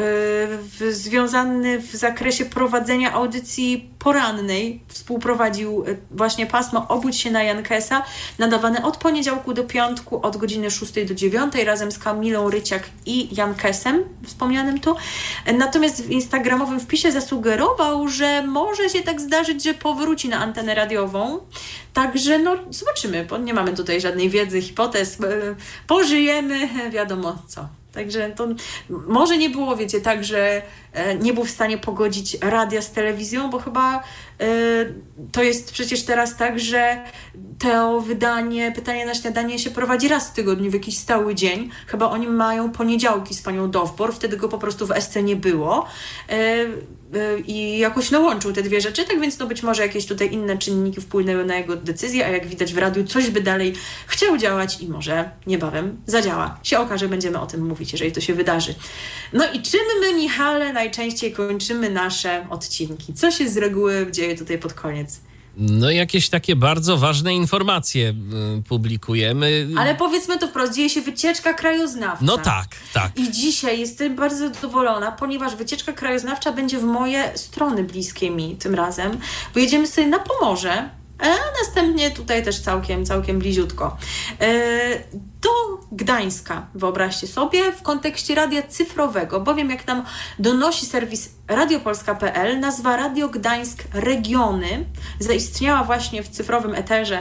związany w zakresie prowadzenia audycji porannej. Współprowadził właśnie pasmo Obudź się na Jankesa, nadawane od poniedziałku do piątku od godziny szóstej do dziewiątej razem z Kamilą Ryciak i Jankesem, wspomnianym tu. Natomiast w instagramowym wpisie zasugerował, że może się tak zdarzyć, że powróci na antenę radiową. Także no zobaczymy, bo nie mamy tutaj żadnej wiedzy, hipotez. Pożyjemy, wiadomo co. Także to może nie było, wiecie, tak, że nie był w stanie pogodzić radia z telewizją, bo chyba y, to jest przecież teraz tak, że to wydanie Pytanie na śniadanie się prowadzi raz w tygodniu, w jakiś stały dzień. Chyba oni mają poniedziałki z panią Dowbor, wtedy go po prostu w S C nie było. Y, y, I jakoś no łączył te dwie rzeczy, tak więc no być może jakieś tutaj inne czynniki wpłynęły na jego decyzję, a jak widać w radiu coś by dalej chciał działać i może niebawem zadziała. Się okaże, będziemy o tym mówić, jeżeli to się wydarzy. No i czym my, Michale, najczęściej kończymy nasze odcinki? Co się z reguły dzieje tutaj pod koniec? No jakieś takie bardzo ważne informacje y, publikujemy. Ale powiedzmy to wprost, dzieje się wycieczka krajoznawcza. No tak, tak. I dzisiaj jestem bardzo zadowolona, ponieważ wycieczka krajoznawcza będzie w moje strony bliskie mi tym razem. Pojedziemy sobie na Pomorze, a następnie tutaj też całkiem, całkiem bliziutko. Yy, do Gdańska, wyobraźcie sobie, w kontekście radia cyfrowego, bowiem jak nam donosi serwis radiopolska kropka p l, nazwa Radio Gdańsk Regiony zaistniała właśnie w cyfrowym eterze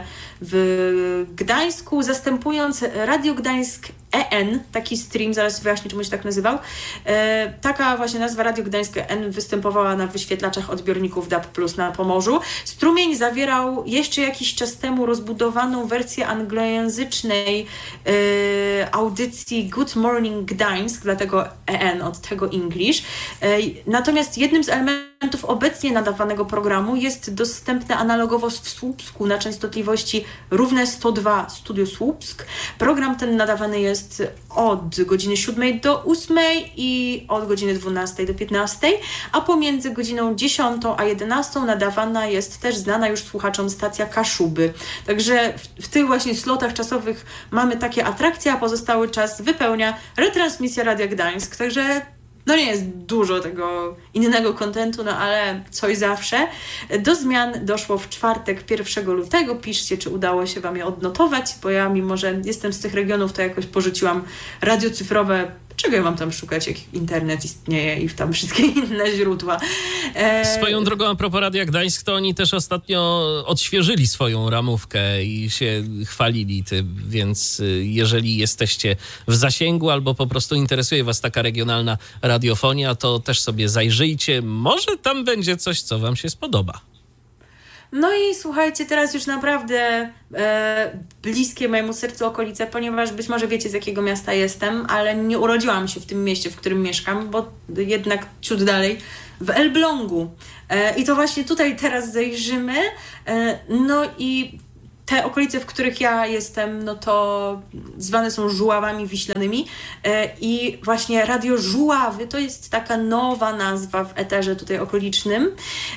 w Gdańsku, zastępując Radio Gdańsk E N, taki stream, zaraz wyjaśnię, czemu się tak nazywał. E, taka właśnie nazwa Radio Gdańsk E N występowała na wyświetlaczach odbiorników D A B plus na Pomorzu. Strumień zawierał jeszcze jakiś czas temu rozbudowaną wersję anglojęzycznej e, audycji Good Morning Gdańsk, dlatego E N od tego English. E, natomiast jednym z elementów fragmentów obecnie nadawanego programu jest dostępne analogowo w Słupsku na częstotliwości równe sto dwa Studio Słupsk. Program ten nadawany jest od godziny siódmej do ósmej i od godziny dwunastej do piętnastej, a pomiędzy godziną dziesiątą a jedenastą nadawana jest też znana już słuchaczom stacja Kaszuby. Także w, w tych właśnie slotach czasowych mamy takie atrakcje, a pozostały czas wypełnia retransmisja Radia Gdańsk. Także no nie jest dużo tego innego kontentu, no ale coś zawsze. Do zmian doszło w czwartek pierwszego lutego. Piszcie, czy udało się Wam je odnotować, bo ja, mimo że jestem z tych regionów, to jakoś porzuciłam radio cyfrowe. Czego ja mam tam szukać, jak internet istnieje i tam wszystkie inne źródła. E... Swoją drogą, a propos Radia Gdańsk, to oni też ostatnio odświeżyli swoją ramówkę i się chwalili tym, więc jeżeli jesteście w zasięgu albo po prostu interesuje Was taka regionalna radiofonia, to też sobie zajrzyjcie. Może tam będzie coś, co Wam się spodoba. No i słuchajcie, teraz już naprawdę e, bliskie mojemu sercu okolice, ponieważ być może wiecie, z jakiego miasta jestem, ale nie urodziłam się w tym mieście, w którym mieszkam, bo jednak ciut dalej, w Elblągu. E, I to właśnie tutaj teraz zajrzymy. E, no i te okolice, w których ja jestem, no to zwane są Żuławami Wiślanymi i właśnie Radio Żuławy to jest taka nowa nazwa w eterze tutaj okolicznym.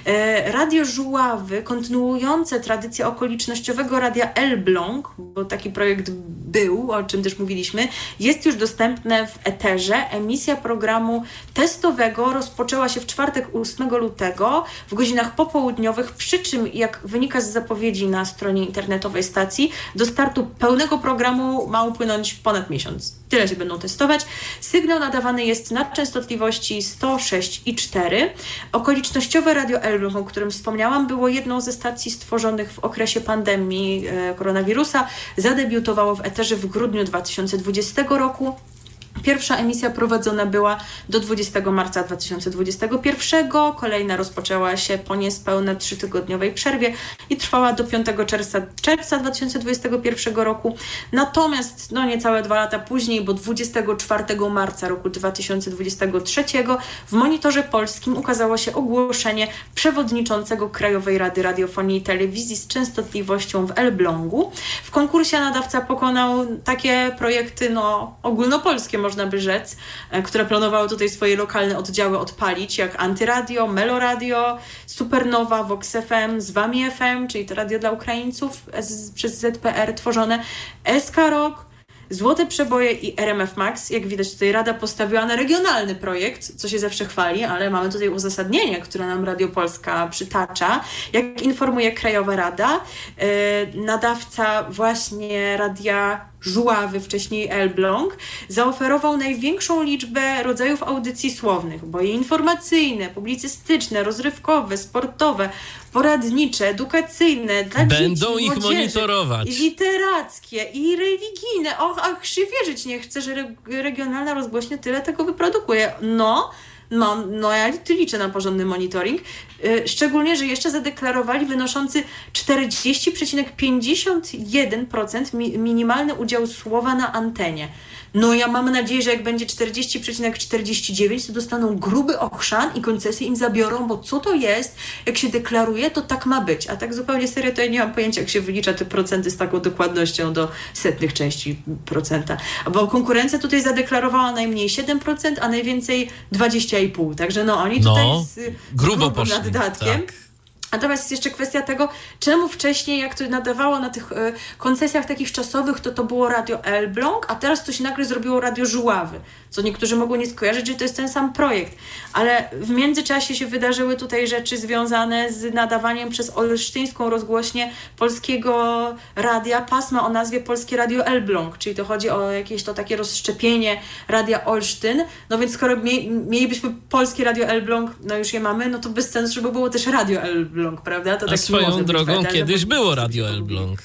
Radio Żuławy, kontynuujące tradycję okolicznościowego Radia Elbląg, bo taki projekt był, o czym też mówiliśmy, jest już dostępne w eterze. Emisja programu testowego rozpoczęła się w czwartek ósmego lutego w godzinach popołudniowych, przy czym, jak wynika z zapowiedzi na stronie internetowej stacji, do startu pełnego programu ma upłynąć ponad miesiąc. Tyle się będą testować. Sygnał nadawany jest na częstotliwości sto sześć i cztery. Okolicznościowe Radio Elbląg, o którym wspomniałam, było jedną ze stacji stworzonych w okresie pandemii e, koronawirusa. Zadebiutowało w eterze w grudniu dwa tysiące dwudziestego roku. Pierwsza emisja prowadzona była do dwudziestego marca dwa tysiące dwudziestego pierwszego, kolejna rozpoczęła się po niespełna trzytygodniowej przerwie i trwała do piątego czerwca, czerwca dwa tysiące dwudziestego pierwszego roku. Natomiast no niecałe dwa lata później, bo dwudziestego czwartego marca roku dwa tysiące dwudziestego trzeciego w Monitorze Polskim ukazało się ogłoszenie przewodniczącego Krajowej Rady Radiofonii i Telewizji z częstotliwością w Elblągu. W konkursie nadawca pokonał takie projekty no ogólnopolskie, można by rzec, które planowały tutaj swoje lokalne oddziały odpalić, jak Antyradio, Meloradio, Supernowa, Vox F M, z Wami F M, czyli to radio dla Ukraińców z, przez Z P R tworzone, S K Rock, Złote Przeboje i R M F Max. Jak widać, tutaj Rada postawiła na regionalny projekt, co się zawsze chwali, ale mamy tutaj uzasadnienie, które nam Radio Polska przytacza. Jak informuje Krajowa Rada, yy, nadawca właśnie Radia Żuławy, wcześniej Elbląg, zaoferował największą liczbę rodzajów audycji słownych, bo i informacyjne, publicystyczne, rozrywkowe, sportowe, poradnicze, edukacyjne, dla Będą dzieci, ich młodzieży, monitorować. i literackie, i religijne. Och, ach, się wierzyć nie chcę, że re- regionalna rozgłośnia tyle tego wyprodukuje. No, no, no ja liczę na porządny monitoring. Yy, szczególnie, że jeszcze zadeklarowali wynoszący czterdzieści przecinek pięćdziesiąt jeden procent mi- minimalny udział słowa na antenie. No ja mam nadzieję, że jak będzie czterdzieści przecinek czterdzieści dziewięć, to dostaną gruby ochrzan i koncesję im zabiorą, bo co to jest? Jak się deklaruje, to tak ma być. A tak zupełnie serio, to ja nie mam pojęcia, jak się wylicza te procenty z taką dokładnością do setnych części procenta. Bo konkurencja tutaj zadeklarowała najmniej siedem procent, a najwięcej dwadzieścia i pół. Także no oni tutaj No, z, z grubo poszli, nad datkiem. tak. Natomiast jest jeszcze kwestia tego, czemu wcześniej, jak to nadawało na tych y, koncesjach takich czasowych, to to było Radio Elbląg, a teraz to się nagle zrobiło Radio Żuławy, co niektórzy mogą nie skojarzyć, że to jest ten sam projekt. Ale w międzyczasie się wydarzyły tutaj rzeczy związane z nadawaniem przez olsztyńską rozgłośnię Polskiego Radia pasma o nazwie Polskie Radio Elbląg, czyli to chodzi o jakieś to takie rozszczepienie Radia Olsztyn. No więc skoro mie- mielibyśmy Polskie Radio Elbląg, no już je mamy, no to bez sensu, żeby było też Radio Elbląg, prawda? To A tak swoją drogą być, kiedyś bo- było Radio Elbląg.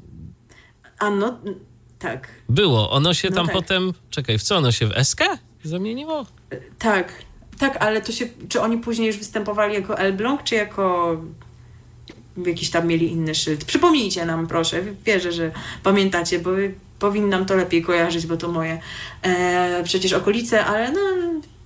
A no, tak. Było. Ono się No tam tak. potem... Czekaj, w co ono się w S K zamieniło? Tak, tak, ale to się, czy oni później już występowali jako Elbląg, czy jako jakiś tam mieli inny szyld? Przypomnijcie nam, proszę. Wierzę, że pamiętacie, bo powinnam to lepiej kojarzyć, bo to moje e, przecież okolice, ale no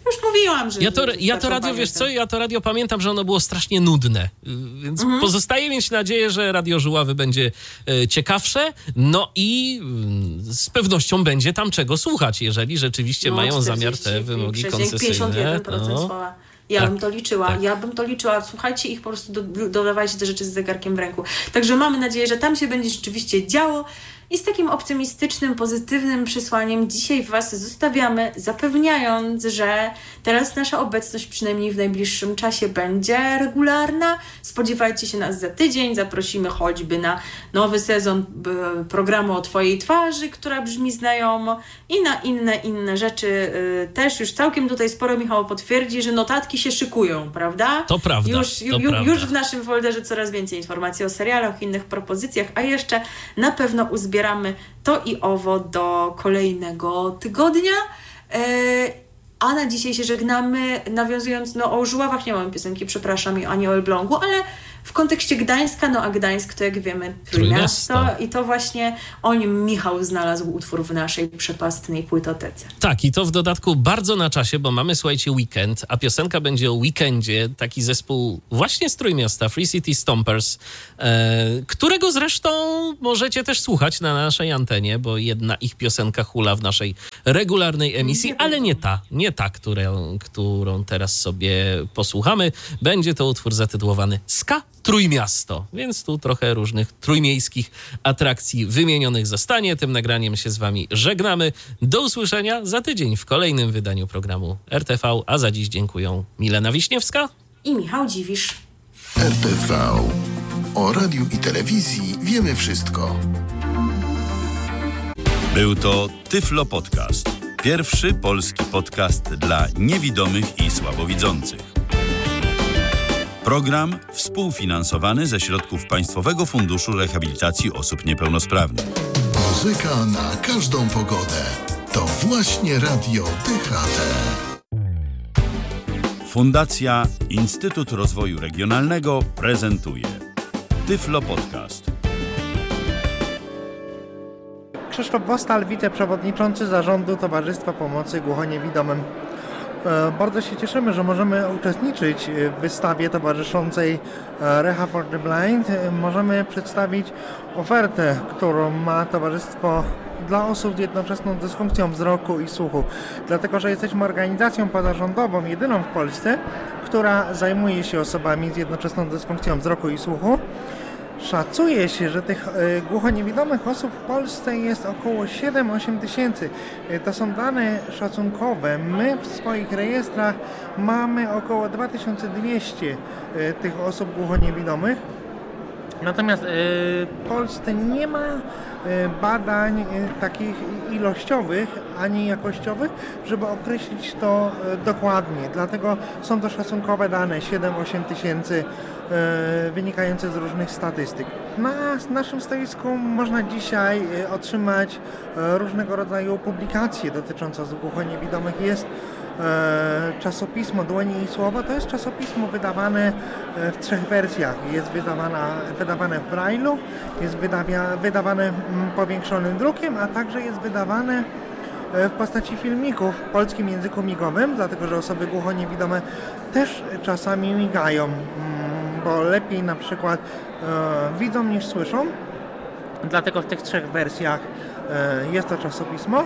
Już mówiłam, że... Ja to, że ja to radio, wiesz co, ja to radio pamiętam, że ono było strasznie nudne, więc mhm. pozostaje mieć nadzieję, że Radio Żuławy będzie e, ciekawsze, no i e, z pewnością będzie tam czego słuchać, jeżeli rzeczywiście no, mają zamiar te wymogi koncesyjne. pięćdziesiąt jeden procent no. słowa. Ja tak, bym to liczyła, tak. ja bym to liczyła. Słuchajcie ich, po prostu do, dodawajcie te rzeczy z zegarkiem w ręku. Także mamy nadzieję, że tam się będzie rzeczywiście działo. I z takim optymistycznym, pozytywnym przesłaniem dzisiaj Was zostawiamy, zapewniając, że teraz nasza obecność przynajmniej w najbliższym czasie będzie regularna. Spodziewajcie się nas za tydzień, zaprosimy choćby na nowy sezon programu O Twojej twarzy, która brzmi znajomo i na inne, inne rzeczy też już całkiem tutaj sporo Michał potwierdzi, że notatki się szykują, prawda? To prawda, Już, to ju, prawda. już w naszym folderze coraz więcej informacji o serialach, innych propozycjach, a jeszcze na pewno uzbieramy to i owo do kolejnego tygodnia. A na dzisiaj się żegnamy, nawiązując, no o Żuławach nie mamy piosenki, przepraszam, ani o Elblągu, ale w kontekście Gdańska, no a Gdańsk to jak wiemy Trójmiasto i to właśnie o nim Michał znalazł utwór w naszej przepastnej płytotece. Tak, i to w dodatku bardzo na czasie, bo mamy, słuchajcie, weekend, a piosenka będzie o weekendzie, taki zespół właśnie z Trójmiasta, Free City Stompers, e, którego zresztą możecie też słuchać na naszej antenie, bo jedna ich piosenka hula w naszej regularnej emisji, ale nie ta, nie ta, którą, którą teraz sobie posłuchamy. Będzie to utwór zatytułowany Ska Trójmiasto, więc tu trochę różnych trójmiejskich atrakcji wymienionych zostanie. Tym nagraniem się z wami żegnamy. Do usłyszenia za tydzień w kolejnym wydaniu programu R T V, a za dziś dziękuję Milena Wiśniewska i Michał Dziwisz. R T V. O radiu i telewizji wiemy wszystko. Był to Tyflo Podcast. Pierwszy polski podcast dla niewidomych i słabowidzących. Program współfinansowany ze środków Państwowego Funduszu Rehabilitacji Osób Niepełnosprawnych. Muzyka na każdą pogodę. To właśnie Radio D H T. Fundacja Instytut Rozwoju Regionalnego prezentuje Tyflo Podcast. Krzysztof Wostal, wiceprzewodniczący Zarządu Towarzystwa Pomocy Głuchoniewidomym. Bardzo się cieszymy, że możemy uczestniczyć w wystawie towarzyszącej Reha for the Blind. Możemy przedstawić ofertę, którą ma Towarzystwo dla osób z jednoczesną dysfunkcją wzroku i słuchu. Dlatego, że jesteśmy organizacją pozarządową, jedyną w Polsce, która zajmuje się osobami z jednoczesną dysfunkcją wzroku i słuchu. Szacuje się, że tych y, głuchoniewidomych osób w Polsce jest około siedem osiem tysięcy. Y, to są dane szacunkowe. My w swoich rejestrach mamy około dwa tysiące dwieście y, tych osób głuchoniewidomych. Natomiast y, w Polsce nie ma y, badań y, takich ilościowych ani jakościowych, żeby określić to y, dokładnie. Dlatego są to szacunkowe dane siedem osiem tysięcy y, wynikające z różnych statystyk. Na naszym stoisku można dzisiaj y, otrzymać y, różnego rodzaju publikacje dotyczące osób głuchoniewidomych. Jest czasopismo Dłonie i Słowo. To jest czasopismo wydawane w trzech wersjach. Jest wydawana, wydawane w Braille'u, jest wydawia, wydawane powiększonym drukiem, a także jest wydawane w postaci filmików w polskim języku migowym, dlatego że osoby głuchoniewidome też czasami migają, bo lepiej na przykład widzą niż słyszą. Dlatego w tych trzech wersjach jest to czasopismo.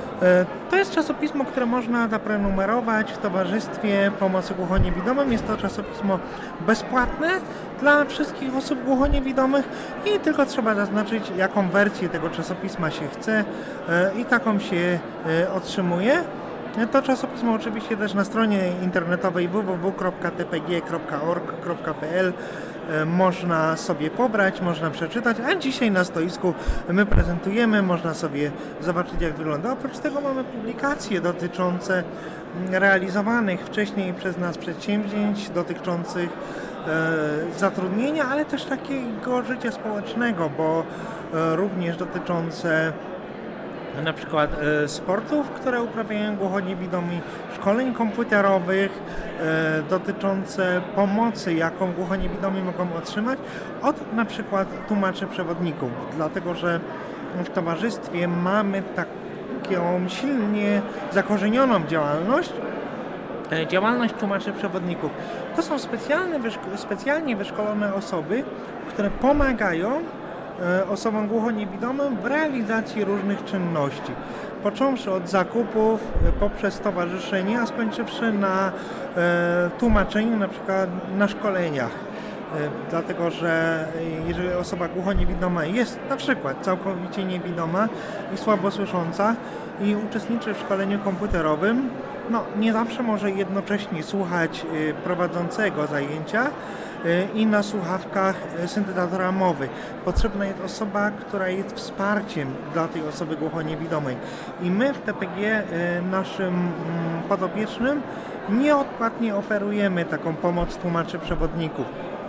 To jest czasopismo, które można zaprenumerować w Towarzystwie Pomocy Głuchoniewidomym. Jest to czasopismo bezpłatne dla wszystkich osób głuchoniewidomych i tylko trzeba zaznaczyć, jaką wersję tego czasopisma się chce i taką się otrzymuje. To czasopismo oczywiście też na stronie internetowej w w w kropka t p g kropka org kropka p l można sobie pobrać, można przeczytać, a dzisiaj na stoisku my prezentujemy, można sobie zobaczyć, jak wygląda. Oprócz tego mamy publikacje dotyczące realizowanych wcześniej przez nas przedsięwzięć dotyczących e, zatrudnienia, ale też takiego życia społecznego, bo e, również dotyczące na przykład e, sportów, które uprawiają głuchoniewidomi, szkoleń komputerowych e, dotyczące pomocy, jaką głuchoniewidomi mogą otrzymać od na przykład tłumaczy przewodników, dlatego że w towarzystwie mamy taką silnie zakorzenioną działalność, działalność tłumaczy przewodników. To są specjalne, wyszko- specjalnie wyszkolone osoby, które pomagają osobom głuchoniewidomym w realizacji różnych czynności. Począwszy od zakupów, poprzez stowarzyszenie, a skończywszy na e, tłumaczeniu, na przykład na szkoleniach. E, dlatego, że jeżeli osoba głuchoniewidoma jest na przykład całkowicie niewidoma i słabosłysząca i uczestniczy w szkoleniu komputerowym, no nie zawsze może jednocześnie słuchać e, prowadzącego zajęcia i na słuchawkach syntezatora mowy. Potrzebna jest osoba, która jest wsparciem dla tej osoby głuchoniewidomej. I my w T P G naszym podopiecznym nieodpłatnie oferujemy taką pomoc tłumaczy przewodników.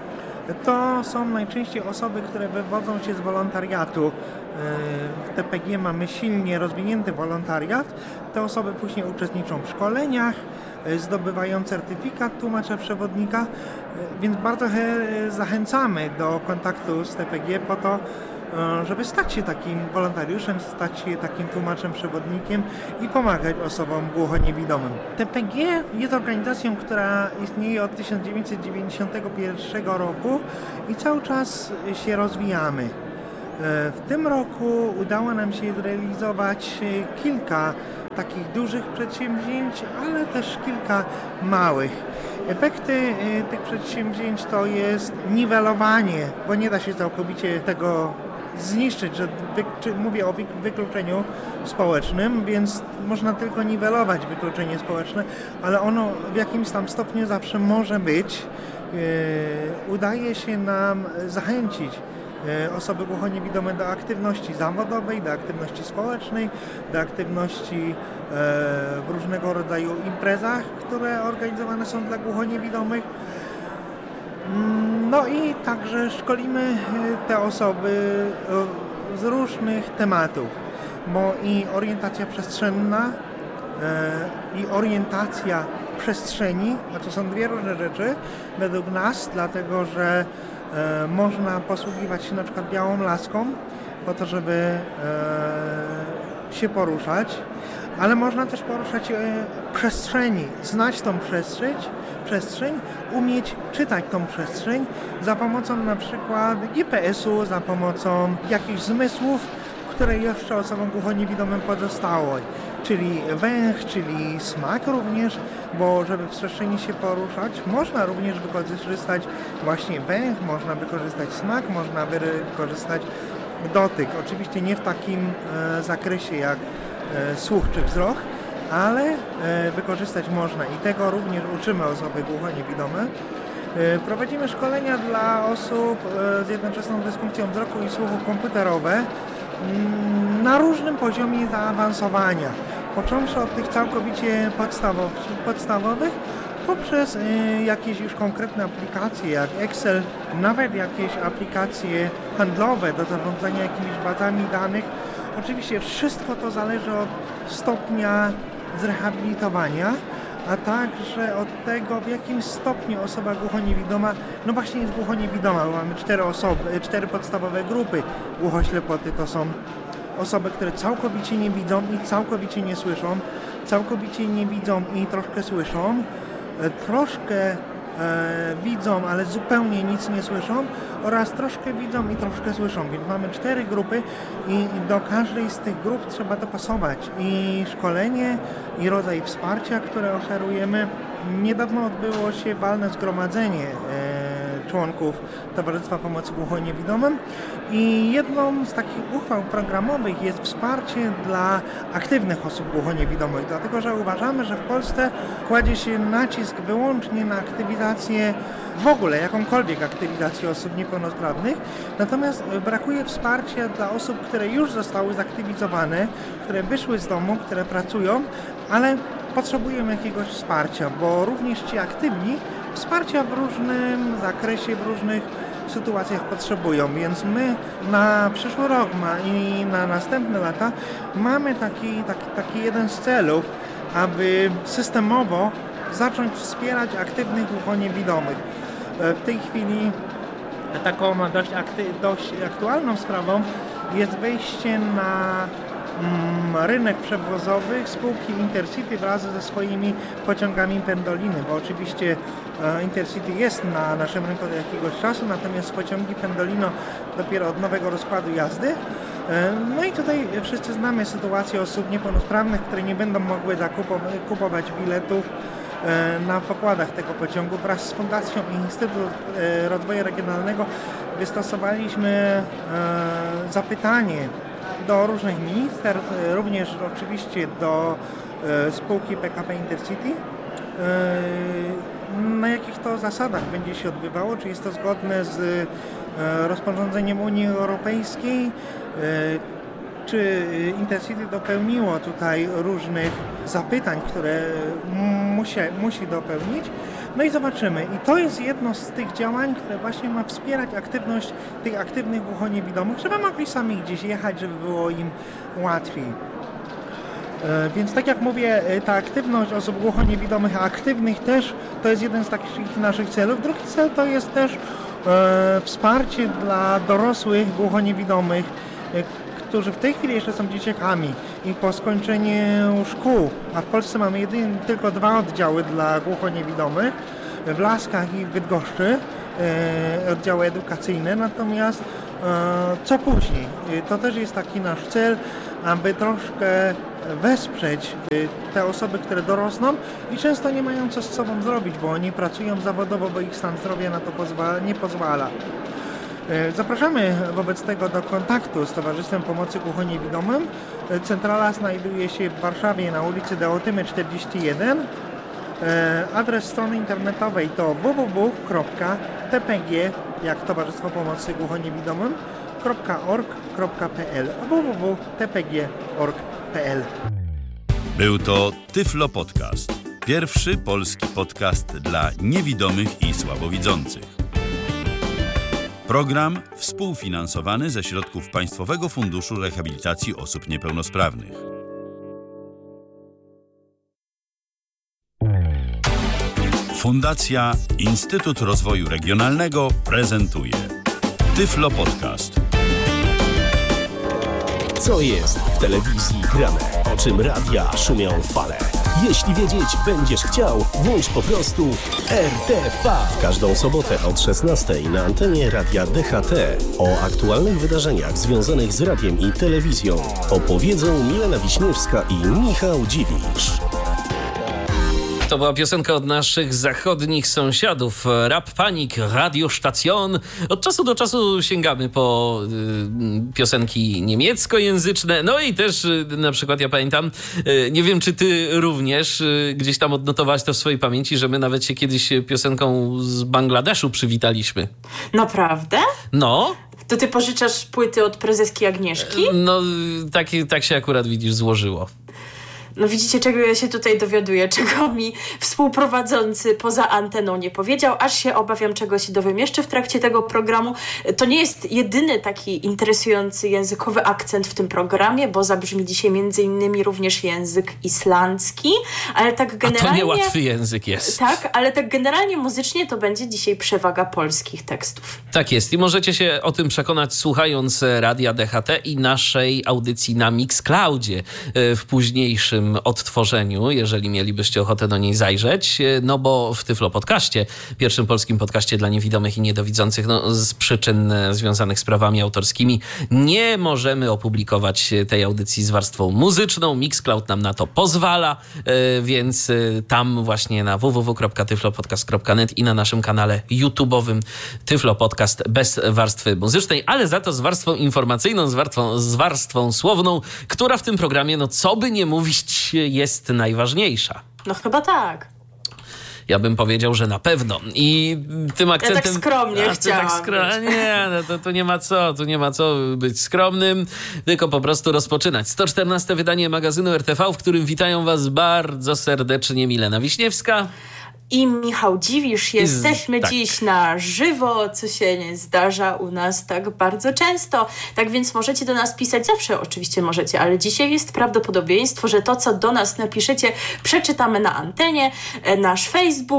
To są najczęściej osoby, które wywodzą się z wolontariatu. W T P G mamy silnie rozwinięty wolontariat. Te osoby później uczestniczą w szkoleniach, zdobywają certyfikat tłumacza przewodnika, więc bardzo zachęcamy do kontaktu z T P G po to, żeby stać się takim wolontariuszem, stać się takim tłumaczem przewodnikiem i pomagać osobom głuchoniewidomym. T P G jest organizacją, która istnieje od tysiąc dziewięćset dziewięćdziesiątego pierwszego roku i cały czas się rozwijamy. W tym roku udało nam się zrealizować kilka takich dużych przedsięwzięć, ale też kilka małych. Efekty tych przedsięwzięć to jest niwelowanie, bo nie da się całkowicie tego zniszczyć, że wy, mówię o wykluczeniu społecznym, więc można tylko niwelować wykluczenie społeczne, ale ono w jakimś tam stopniu zawsze może być. Udaje się nam zachęcić osoby głuchoniewidome do aktywności zawodowej, do aktywności społecznej, do aktywności w różnego rodzaju imprezach, które organizowane są dla głuchoniewidomych. No i także szkolimy te osoby z różnych tematów, bo i orientacja przestrzenna, i orientacja w przestrzeni, a to są dwie różne rzeczy według nas, dlatego że można posługiwać się na przykład białą laską po to, żeby się poruszać, ale można też poruszać się w przestrzeni, znać tą przestrzeń, przestrzeń, umieć czytać tą przestrzeń za pomocą na przykład G P S u, za pomocą jakichś zmysłów, które jeszcze osobom głuchoniewidomym pozostały, czyli węch, czyli smak również, bo żeby w przestrzeni się poruszać, można również wykorzystać właśnie węch, można wykorzystać smak, można wykorzystać dotyk. Oczywiście nie w takim e, zakresie jak e, słuch czy wzrok, ale e, wykorzystać można i tego również uczymy osoby głuchoniewidome. E, prowadzimy szkolenia dla osób e, z jednoczesną dysfunkcją wzroku i słuchu komputerowe m, na różnym poziomie zaawansowania. Począwszy od tych całkowicie podstawowych, podstawowych poprzez y, jakieś już konkretne aplikacje jak Excel, nawet jakieś aplikacje handlowe do zarządzania jakimiś bazami danych. Oczywiście wszystko to zależy od stopnia zrehabilitowania, a także od tego, w jakim stopniu osoba głuchoniewidoma, no właśnie jest głuchoniewidoma, bo mamy cztery osoby, cztery podstawowe grupy głuchoślepoty, to są osoby, które całkowicie nie widzą i całkowicie nie słyszą, całkowicie nie widzą i troszkę słyszą, troszkę e, widzą, ale zupełnie nic nie słyszą oraz troszkę widzą i troszkę słyszą, więc mamy cztery grupy i do każdej z tych grup trzeba dopasować i szkolenie, i rodzaj wsparcia, które oferujemy. Niedawno odbyło się walne zgromadzenie e, członków Towarzystwa Pomocy Głuchoniewidomym i jedną z takich uchwał programowych jest wsparcie dla aktywnych osób głuchoniewidomych, dlatego że uważamy, że w Polsce kładzie się nacisk wyłącznie na aktywizację, w ogóle jakąkolwiek aktywizację osób niepełnosprawnych, natomiast brakuje wsparcia dla osób, które już zostały zaktywizowane, które wyszły z domu, które pracują, ale potrzebują jakiegoś wsparcia, bo również ci aktywni wsparcia w różnym zakresie, w różnych sytuacjach potrzebują, więc my na przyszły rok ma i na następne lata mamy taki, taki, taki jeden z celów, aby systemowo zacząć wspierać aktywnych głuchoniewidomych. W tej chwili taką dość, akty, dość aktualną sprawą jest wejście na rynek przewozowy spółki Intercity wraz ze swoimi pociągami Pendolino, bo oczywiście Intercity jest na naszym rynku od jakiegoś czasu, natomiast pociągi Pendolino dopiero od nowego rozkładu jazdy. No i tutaj wszyscy znamy sytuację osób niepełnosprawnych, które nie będą mogły kupować biletów na pokładach tego pociągu. Wraz z Fundacją i Instytut Rozwoju Regionalnego wystosowaliśmy zapytanie do różnych ministerstw, również oczywiście do spółki P K P Intercity, na jakich to zasadach będzie się odbywało, czy jest to zgodne z rozporządzeniem Unii Europejskiej, czy Intercity dopełniło tutaj różnych zapytań, które musi, musi dopełnić. No i zobaczymy. I to jest jedno z tych działań, które właśnie ma wspierać aktywność tych aktywnych głuchoniewidomych, żeby mogli sami gdzieś jechać, żeby było im łatwiej. Więc tak jak mówię, ta aktywność osób głuchoniewidomych, aktywnych też, to jest jeden z takich naszych celów. Drugi cel to jest też e, wsparcie dla dorosłych głuchoniewidomych, e, którzy w tej chwili jeszcze są dzieciakami i po skończeniu szkół, a w Polsce mamy jedynie tylko dwa oddziały dla głuchoniewidomych, w Laskach i w Bydgoszczy, e, oddziały edukacyjne, natomiast e, co później? E, to też jest taki nasz cel, aby troszkę wesprzeć te osoby, które dorosną i często nie mają co z sobą zrobić, bo oni pracują zawodowo, bo ich stan zdrowia na to pozwa- nie pozwala. Zapraszamy wobec tego do kontaktu z Towarzystwem Pomocy Głuchoniewidomym. Centrala znajduje się w Warszawie na ulicy Deotymy czterdzieści jeden. Adres strony internetowej to w w w kropka t p g jak Towarzystwo Pomocy Głuchoniewidomym .org kropka p l w w w kropka t p g kropka org kropka p l. Był to Tyflo Podcast. Pierwszy polski podcast dla niewidomych i słabowidzących. Program współfinansowany ze środków Państwowego Funduszu Rehabilitacji Osób Niepełnosprawnych. Fundacja Instytut Rozwoju Regionalnego prezentuje Tyflo Podcast. Co jest w telewizji grane? O czym radia szumią fale? Jeśli wiedzieć będziesz chciał, włącz po prostu R T V. W każdą sobotę od szesnastej na antenie Radia D H T o aktualnych wydarzeniach związanych z radiem i telewizją opowiedzą Milena Wiśniewska i Michał Dziwisz. To była piosenka od naszych zachodnich sąsiadów. Rap Panic, Radio Station. Od czasu do czasu sięgamy po y, piosenki niemieckojęzyczne. No i też y, na przykład ja pamiętam, y, nie wiem czy ty również y, gdzieś tam odnotowałaś to w swojej pamięci, że my nawet się kiedyś piosenką z Bangladeszu przywitaliśmy. Naprawdę? No. To ty pożyczasz płyty od prezeski Agnieszki? No tak, tak się akurat widzisz złożyło. No widzicie, czego ja się tutaj dowiaduję, czego mi współprowadzący poza anteną nie powiedział, aż się obawiam, czego się dowiem jeszcze w trakcie tego programu. To nie jest jedyny taki interesujący językowy akcent w tym programie, bo zabrzmi dzisiaj między innymi również język islandzki, ale tak generalnie... A to niełatwy język jest. Tak, ale tak generalnie muzycznie to będzie dzisiaj przewaga polskich tekstów. Tak jest i możecie się o tym przekonać słuchając Radia D H T i naszej audycji na Mixcloudzie w późniejszym odtworzeniu, jeżeli mielibyście ochotę do niej zajrzeć, no bo w Tyflo Podcaście, pierwszym polskim podcaście dla niewidomych i niedowidzących, no z przyczyn związanych z prawami autorskimi nie możemy opublikować tej audycji z warstwą muzyczną. Mixcloud nam na to pozwala, więc tam właśnie na w w w kropka tyflopodcast kropka net i na naszym kanale YouTube'owym Tyflo Podcast bez warstwy muzycznej, ale za to z warstwą informacyjną, z warstwą, z warstwą słowną, która w tym programie, no co by nie mówić, jest najważniejsza. No chyba tak. Ja bym powiedział, że na pewno. I tym akcentem... Ja tak skromnie a, chciałam tak skro... Nie, no to, to nie ma co, tu nie ma co być skromnym, tylko po prostu rozpoczynać. sto czternaste wydanie magazynu R T V, w którym witają was bardzo serdecznie Milena Wiśniewska i Michał Dziwisz. Jesteśmy z... tak. dziś na żywo, co się nie zdarza u nas tak bardzo często. Tak więc możecie do nas pisać zawsze, oczywiście możecie, ale dzisiaj jest prawdopodobieństwo, że to, co do nas napiszecie, przeczytamy na antenie. Nasz Facebook,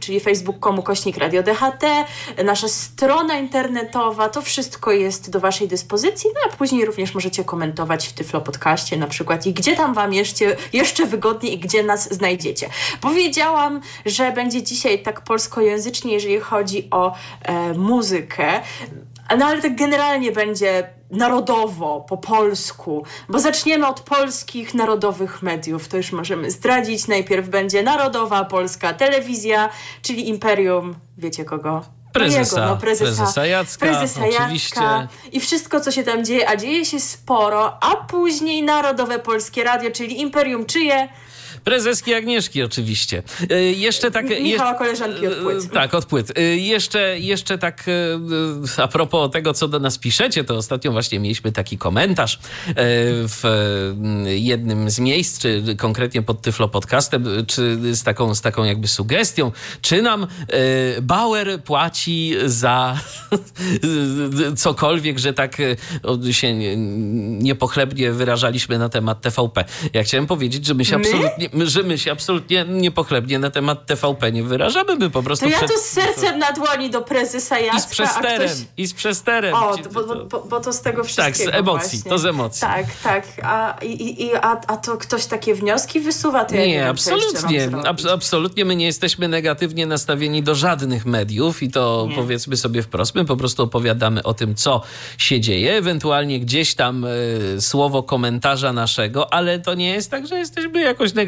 czyli facebook kropka com ukośnik Radio D H T, nasza strona internetowa, to wszystko jest do waszej dyspozycji, no a później również możecie komentować w Tyflo Podcaście na przykład i gdzie tam wam jeszcze, jeszcze wygodniej i gdzie nas znajdziecie. Powiedziałam, że będzie dzisiaj tak polskojęzycznie, jeżeli chodzi o e, muzykę, no ale tak generalnie będzie narodowo, po polsku, bo zaczniemy od polskich narodowych mediów, to już możemy zdradzić. Najpierw będzie Narodowa Polska Telewizja, czyli Imperium, wiecie kogo? Prezesa, Jego, no, prezesa, prezesa Jacka, prezesa oczywiście. Jacka i wszystko, co się tam dzieje, a dzieje się sporo, a później Narodowe Polskie Radio, czyli Imperium czyje? Prezeski Agnieszki oczywiście. E, jeszcze tak... Michała, je, koleżanki od płyt. E, tak, od płyt. E, jeszcze, jeszcze tak e, a propos tego, co do nas piszecie, to ostatnio właśnie mieliśmy taki komentarz e, w e, jednym z miejsc, czy konkretnie pod Tyflo Podcastem, czy z taką, z taką jakby sugestią, czy nam e, Bauer płaci za cokolwiek, że tak e, się niepochlebnie wyrażaliśmy na temat T V P. Ja chciałem powiedzieć, że my się My? absolutnie że my się absolutnie niepochlebnie na temat T V P nie wyrażamy, my po prostu... To ja przed... tu z sercem na dłoni do prezesa Jacka, I z przesterem, ktoś... i z przesterem. O, Ci- bo, bo, bo, bo to z tego wszystkiego Tak, z emocji, właśnie. to z emocji. Tak, tak. A, i, i, a, a to ktoś takie wnioski wysuwa? To ja nie, Nie, wiem, co jeszcze absolutnie. mam Abs- zrobić. absolutnie my nie jesteśmy negatywnie nastawieni do żadnych mediów i to Nie. powiedzmy sobie wprost. My po prostu opowiadamy o tym, co się dzieje, ewentualnie gdzieś tam y, słowo komentarza naszego, ale to nie jest tak, że jesteśmy jakoś negatywni